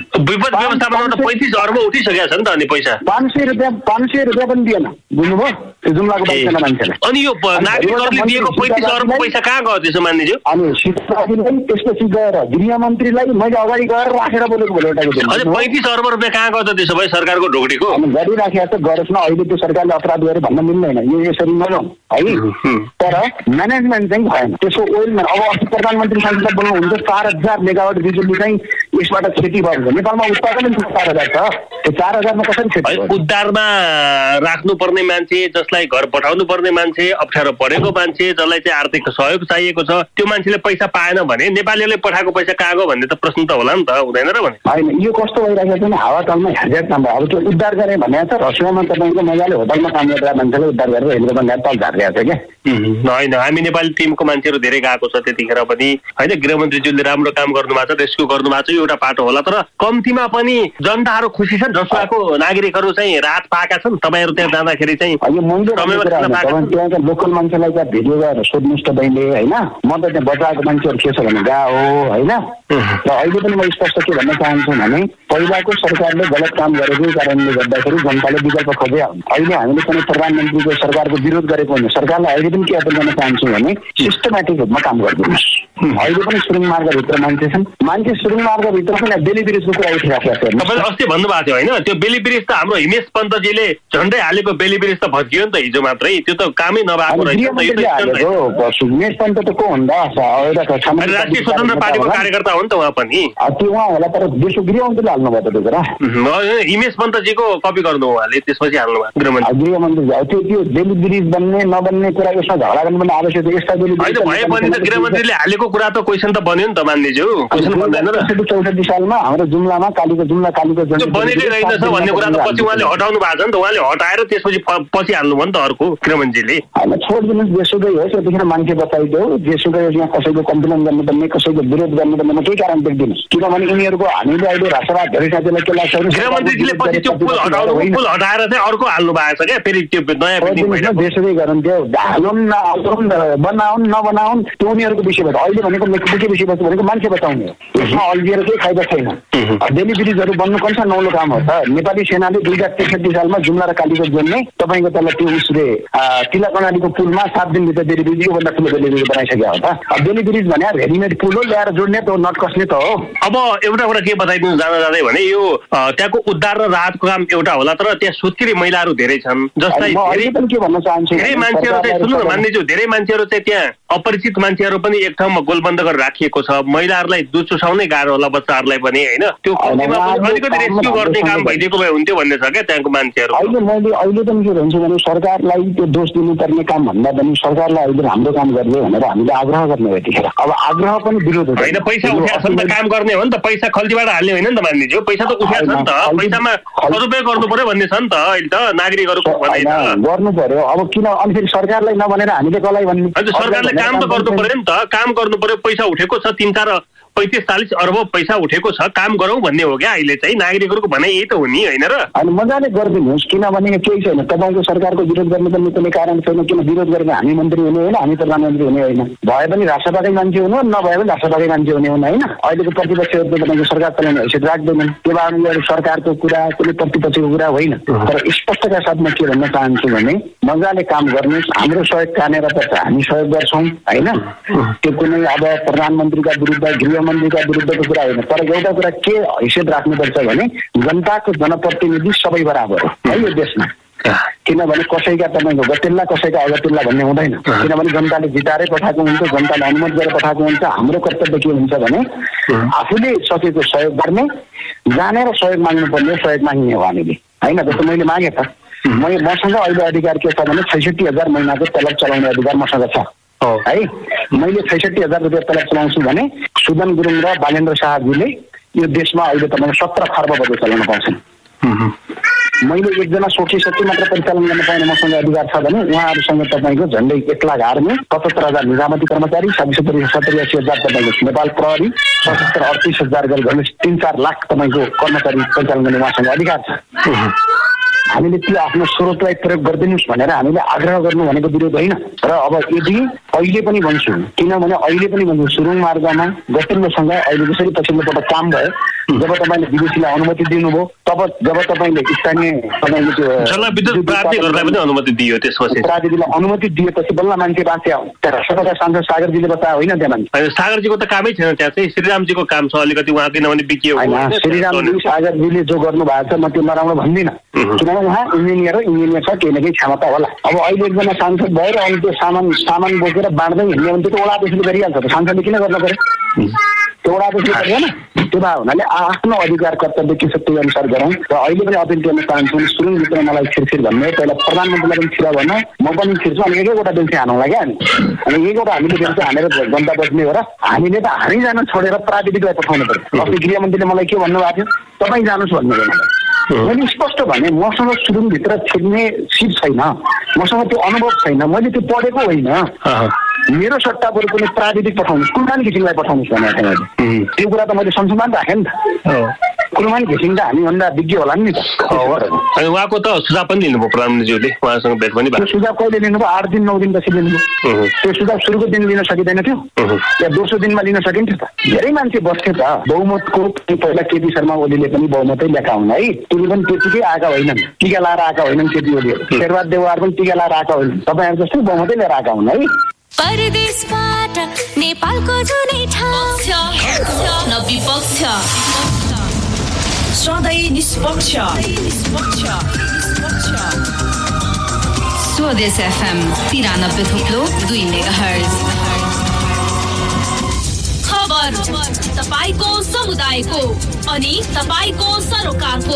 [SPEAKER 1] 35 अर्ब उठिसकेका छ नि त अनि पैसा
[SPEAKER 10] 500 रुपियाँ पनि दिएन बुझ्नुभयो त्यो जुम्लाको 22 जना मान्छेलाई।
[SPEAKER 1] अनि यो नागरिकहरूले दिएको 35 अर्ब पैसा कहाँ गयो त्यसो मान्नेज्यू?
[SPEAKER 10] अनि सीताजीलाई त्यसपछि गएर गृहमन्त्रीलाई मैले अगाडि गएर राखेर बोलेको भोलि एउटाको दिन
[SPEAKER 1] 35 अर्ब रुपियाँ कहाँ गयो त त्यसो भए सरकारको ढोगडीको?
[SPEAKER 10] अनि गरिराखेको त गरोस् न। अहिले त्यो सरकारले अपराध गरेर भन्न मिल्दैन, यो यसरी नजाउँ है। तर म्यानेजमेन्ट चाहिँ भएन त्यसको ओइलमा। अब अस्ति प्रधानमन्त्री सांसद बोल्नुहुन्छ 4000 मेगावाट बिजुली चाहिँ यसबाट क्षति भएको छ। नेपालमा उत्पादन 4000 छ, त्यो 4000 मा कसरी क्षति भयो?
[SPEAKER 1] उद्धारमा राख्नुपर्ने मान्छे, जसलाई घर पठाउनु पर्ने मान्छे, अप्ठ्यारो परेको मान्छे, जसलाई चाहिँ आर्थिक सहयोग चाहिएको छ त्यो मान्छेले पैसा पाएन भने नेपालीहरूले पठाएको पैसा कहाँ गयो भन्ने त प्रश्न त होला नि त, हुँदैन र भने?
[SPEAKER 10] होइन, यो कस्तो भइरहेको छ भने हावातालमा हेर्दै काम भयो। अब त्यो उद्धार गरे भने त रसुवामा तपाईँको मजाले होटलमा काम गरेर मान्छेले उद्धार गरेर हेलिकप्टर तल झारिरहेको छ क्या।
[SPEAKER 1] होइन, हामी नेपाली टिमको मान्छेहरू धेरै गएको छ त्यतिखेर पनि होइन। गृहमन्त्रीज्यूले राम्रो काम गर्नुभएको छ, रेस्क्यु गर्नुभएको छ, एउटा पाटो होला। तर कम्तीमा पनि जनताहरू खुसी छन्, रसुवाको नागरिकहरू चाहिँ राहत पाएका छन्। तपाईँहरू त्यहाँ जाँदाखेरि चाहिँ
[SPEAKER 10] त्यहाँका लोकल मान्छेलाई त्यहाँ भिडियो गरेर सोध्नुहोस् त बहिनीले होइन। म त त्यहाँ बचाएको मान्छेहरू के छ भने गएको हो होइन। र अहिले पनि म स्पष्ट के भन्न चाहन्छु भने पहिलाको सरकारले गलत काम गरेको कारणले गर्दाखेरि जनताले विकल्प खोजे। अहिले हामीले पनि प्रधानमन्त्रीको सरकारको विरोध गरेको होइन। सरकारलाई अहिले पनि के अपील गर्न चाहन्छु भने सिस्टमेटिक रूपमा काम गरिदिनुहोस्। अहिले पनि सुरुङ मार्गभित्र मान्छे छन्, मान्छे सुरुङ मार्गभित्र पनि बेली ब्रिजको कुरा उठिराखेको छ।
[SPEAKER 1] तपाईँले अस्ति भन्नुभएको थियो होइन, त्यो बेली ब्रिज त हाम्रो हिमेश पन्तजीले झन्डै हालेको बेली ब्रिज त भत्कियो नि त हिजो मात्रै, त्यो त कामै नभएको रहेछ।
[SPEAKER 10] हिमेश पन्त त को भन्दा
[SPEAKER 1] राष्ट्रिय स्वतन्त्र पार्टीको कार्यकर्ता हो नि त उहाँ पनि।
[SPEAKER 10] त्यो उहाँ होला, तर देशको गृहमन्त्रीले हाल्नुभयो त त्यो कुरा।
[SPEAKER 1] हिमेश पन्तजीको कपी गर्नु उहाँले, त्यसपछि हाल्नुभयो
[SPEAKER 10] गृहमन्त्री। त्यो बेली ब्रिज बन्ने नबन्ने कुरा यसमा झगडा गर्नु पनि आवश्यक छ। यस्ता बेली
[SPEAKER 1] ब्रिज भए पनि त गृहमन्त्रीले हालेको कुरा त क्वेसन त बन्यो नि त मान्नेज्यू, क्वेसन बन्दैन र।
[SPEAKER 10] 64 सालमा हाम्रो जुम्लामा कालीको
[SPEAKER 1] बनेकै रहेछ भन्ने कुरा त पछि उहाँले हटाउनु भएको छ नि त। उहाँले हटाएर त्यसपछि पछि हाल्नुभयो नि त अर्को गृहमन्त्रीले।
[SPEAKER 10] होइन, छोडिदिनुहोस्, जेसुकै होस्, यतिखेर मान्छे बचाइदेऊ। जेसुकै होस्, यहाँ कसैको कम्प्लेन गर्नुपर्ने, कसैको विरोध गर्नुपर्ने केही कारण देख्दिनुहोस्। किनभने यिनीहरूको हामीले अहिले राष्ट्रवाद धेरै साथीलाई के लाग्छ भने
[SPEAKER 1] गृहमन्त्रीले पछि त्यो पुल हटाएर चाहिँ अर्को हाल्नु भएको छ क्या फेरि त्यो नयाँ।
[SPEAKER 10] जेसुकै गरौँ, त्यो हालौँ बनाउन् नबनाउन् त्यो उनीहरूको विषय भयो। अहिले भनेको के विषय बस्छ भनेको मान्छे बचाउने हो। यसमा अल्झिएर केही फाइदा छैन। बेली ब्रिजहरू बन्नु कन्सा नौलो काम हो त। नेपाली सेनाले 2063 सालमा जुम्ला र कालीको जोड्ने तपाईँको तल त्यो उसले तिला कर्णालीको पुलमा 7 दिनभित्र बेली ब्रिज योभन्दा ठुलो बेली ब्रिज बनाइसकेको हो त। बेली ब्रिज भने रेडिमेड पुल हो, ल्याएर जोड्ने त नट कस्ने त हो।
[SPEAKER 1] अब एउटा कुरा के बताइदिनु जाँदा जाँदै भने यो त्यहाँको उद्धार र राहतको काम एउटा होला, तर त्यहाँ सुत्केरी महिलाहरू धेरै छन्। जसलाई
[SPEAKER 10] के भन्न चाहन्छु,
[SPEAKER 1] धेरै मान्छेहरू चाहिँ सुन्नु न मान्नेज्यू, धेरै मान्छेहरू चाहिँ त्यहाँ अपरिचित मान्छेहरू पनि एक ठाउँमा गोलबन्द गरेर राखिएको छ। महिलाहरूलाई दुध चुसाउनै गाह्रो होला, बच्चाहरूलाई पनि होइन। त्यो अलिकति रेस्क्यु गर्ने काम भइदिएको भए हुन्थ्यो भन्ने छ क्या त्यहाँको मान्छेहरू।
[SPEAKER 10] अहिले पनि के भन्छ भने सरकारलाई त्यो दोष दिनुपर्ने काम भन्दा पनि सरकारलाई अहिले राम्रो काम गर्ने भनेर हामीले आग्रह गर्ने हो। यतिखेर अब आग्रह पनि विरोध
[SPEAKER 1] होइन, पैसा उठाएको छ नि त, काम गर्ने हो नि त, पैसा खल्तीबाट हाल्ने होइन नि त मान्नेज्यू। पैसा त उठाएको छ नि त, पैसामा सदुपयोग गर्नु पर्यो भन्ने छ नि त अहिले त नागरिकहरूको भनाइ
[SPEAKER 10] गर्नु पर्यो। अब किन अनि फेरि सरकारलाई नभनेर हामीले कसलाई भन्ने?
[SPEAKER 1] सरकारले काम त गर्नु पर्यो नि त, काम गर्नु पर्यो। पैसा उठेको छ, 3-4 35-40 अर्ब पैसा उठेको छ, काम गरौँ भन्ने हो क्या अहिले चाहिँ नागरिकहरूको भनाइ यही त हो नि, होइन र?
[SPEAKER 10] अनि मजाले गरिदिनुहोस्, किनभने केही छैन, तपाईँको सरकारको विरोध गर्नुपर्ने कुनै कारण छैन। किन विरोध गरेर हामी मन्त्री हुने होइन, हामी प्रधानमन्त्री हुने होइन, भए पनि राष्ट्रपति मान्छे हुनु, नभए पनि राष्ट्रपति मान्छे हुने हुन्, होइन? अहिलेको प्रतिपक्षहरूले तपाईँको सरकार चलाउने हैसियत राख्दैनन्, त्यो भएर सरकारको कुरा कुनै प्रतिपक्षको कुरा होइन। तर स्पष्टका साथमा के भन्न चाहन्छु भने मजाले काम गर्नुहोस्, हाम्रो सहयोग कानेर पर्छ, हामी सहयोग गर्छौँ, होइन? त्यो कुनै अब प्रधानमन्त्रीका विरुद्ध गृहमन्त्रीका विरुद्धको कुरा होइन। तर एउटा कुरा के हैसियत राख्नुपर्छ भने जनताको जनप्रतिनिधि सबै बराबर है यो देशमा। किनभने कसैका तपाईँको गतिल्ला कसैका अगतिल्ला भन्ने हुँदैन। किनभने जनताले जिताएरै पठाएको हुन्छ, जनताले अनुमति गरेर पठाएको हुन्छ। हाम्रो कर्तव्य के हुन्छ भने आफूले सकेको सहयोग गर्ने, जानेर सहयोग माग्नुपर्ने सहयोग माग्ने हो हामीले, होइन? जस्तो मैले मागेँ त, मसँग अहिले अधिकार के छ भने 66,000 महिनाको तलब चलाउने अधिकार मसँग छ है। मैले 66,000 रुपियाँ तलब चलाउँछु भने सुदन गुरुङ र बालेन्द्र शाहजीले यो देशमा अहिले तपाईँको 17 खर्ब बजेट चलाउन पाउँछन्। मैले एकजना सोखी मात्र परिचालन गर्न पाउने मसँग अधिकार छ भने उहाँहरूसँग तपाईँको झन्डै 1 लाख आर्मी, 75,000 निजामती कर्मचारी, 70-80,000 तपाईँको नेपाल प्रहरी, 77-38,000 गरी झन्डै 3-4 लाख तपाईँको कर्मचारी परिचालन गर्ने उहाँसँग अधिकार छ। हामीले त्यो आफ्नो स्रोतलाई प्रयोग गरिदिनुहोस् भनेर हामीले आग्रह गर्नु भनेको विरोध होइन। र अब यदि अहिले पनि भन्छु, किनभने अहिले पनि भन्छु, सुरुङ मार्गमा गतिल्लोसँग अहिले जसरी पछिल्लो पटक काम भयो, जब तपाईँले विदेशीलाई अनुमति दिनुभयो, तब जब तपाईँले स्थानीय तपाईँले त्यो
[SPEAKER 1] अनुमति दियो, त्यसपछि
[SPEAKER 10] प्राधिकरणलाई अनुमति दिएपछि बल्ल मान्छे बाँच्यो। राष्ट्रपति सांसद सागरजीले बतायो होइन त्यहाँ मान्छे।
[SPEAKER 1] सागरजीको त कामै छैन, त्यहाँ चाहिँ श्रीरामजीको काम छ अलिकति, उहाँ किनभने बिकियो
[SPEAKER 10] होइन। श्रीरामजी सागरजीले जो गर्नु भएको छ म त्यो नराम्रो भन्दिनँ, किनभने उहाँ इन्जिनियर छ, केही न केही क्षमता होला। अब अहिले एकजना सांसद भएर अनि त्यो सामान बोकेर बाँड्दै हिँड्ने भने त्यो वडा अध्यक्षले गरिहाल्छ त, सांसदले किन गर्न पर्यो? त्यो वडा अध्यक्षले गरेन। त्यो भए हुनाले आफ्नो अधिकार कर्तव्य के छ त्यो अनुसार गरौँ। र अहिले पनि अपिल गर्न चाहन्छु, सुरुङभित्र मलाई छिरछिर भन्ने, पहिला प्रधानमन्त्रीलाई पनि छिरा भन्न, म पनि छिर्छु, अनि एकैवटा बेल्छी हानौँला क्या हामी। अनि एकवटा हामीले बेल्छी हानेर जनता बस्ने हो र हामीले त हामी जान छोडेर प्राविधिकलाई पठाउनु पर्यो। अस्ति गृहमन्त्रीले मलाई के भन्नुभएको थियो, तपाईँ जानुहोस् भन्नुभयो मलाई। मैले स्पष्ट भने मसँग सुरुङभित्र छिर्ने सिप छैन, मसँग त्यो अनुभव छैन, मैले त्यो पढेको होइन। मेरो सट्टा बरु कुनै प्राविधिक पठाउनुहोस्, कुलमान घिसिङलाई पठाउनुहोस् भनेको थिएँ मैले। त्यो कुरा त मैले संशोधन राखेँ नि त। कुलमान घिसिङ त हामीभन्दा विज्ञ होला नि त।
[SPEAKER 1] अनि उहाँको त सुझाव पनि दिनुभयो प्रधानमन्त्रीज्यूले, उहाँसँग भेट पनि भयो।
[SPEAKER 10] त्यो सुझाव कहिले लिनुभयो? 8 दिन 9 दिन पछि लिनुभयो। त्यो सुझाव सुरुको दिन लिन सकिँदैन थियो या दोस्रो दिनमा लिन सकिन्थ्यो त? धेरै मान्छे बस्थ्यो त। बहुमतको पहिला केपी शर्मा ओलीले पनि बहुमतै ल्याएका हुन् है, तिनी पनि त्यतिकै आएका होइनन्, टिका लाएर आएका होइनन्। केपी ओलीहरू, शेरबहादुर देउवार पनि टिका लाएर आएका होइनन्, तपाईँहरू जस्तै बहुमतै लिएर आएका हुन् है।
[SPEAKER 11] परदेशबाट नेपालको जुनै ठाउँ न विपक्ष, सधैँ निष्पक्ष।
[SPEAKER 2] स्वदेश FM 93.2 मेगाहर्ज।
[SPEAKER 11] खबर तपाईको समुदायको अनि तपाईको सरोकारको।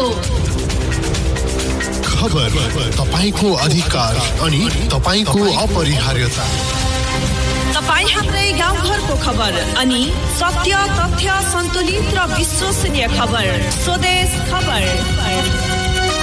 [SPEAKER 4] खबर तपाईको अधिकार अनि तपाईको अपरिहार्यता।
[SPEAKER 11] तपाईँ हाम्रै गाउँघरको खबर अनि सत्य, तथ्य, सन्तुलित र विश्वसनीय खबर। स्वदेश खबर।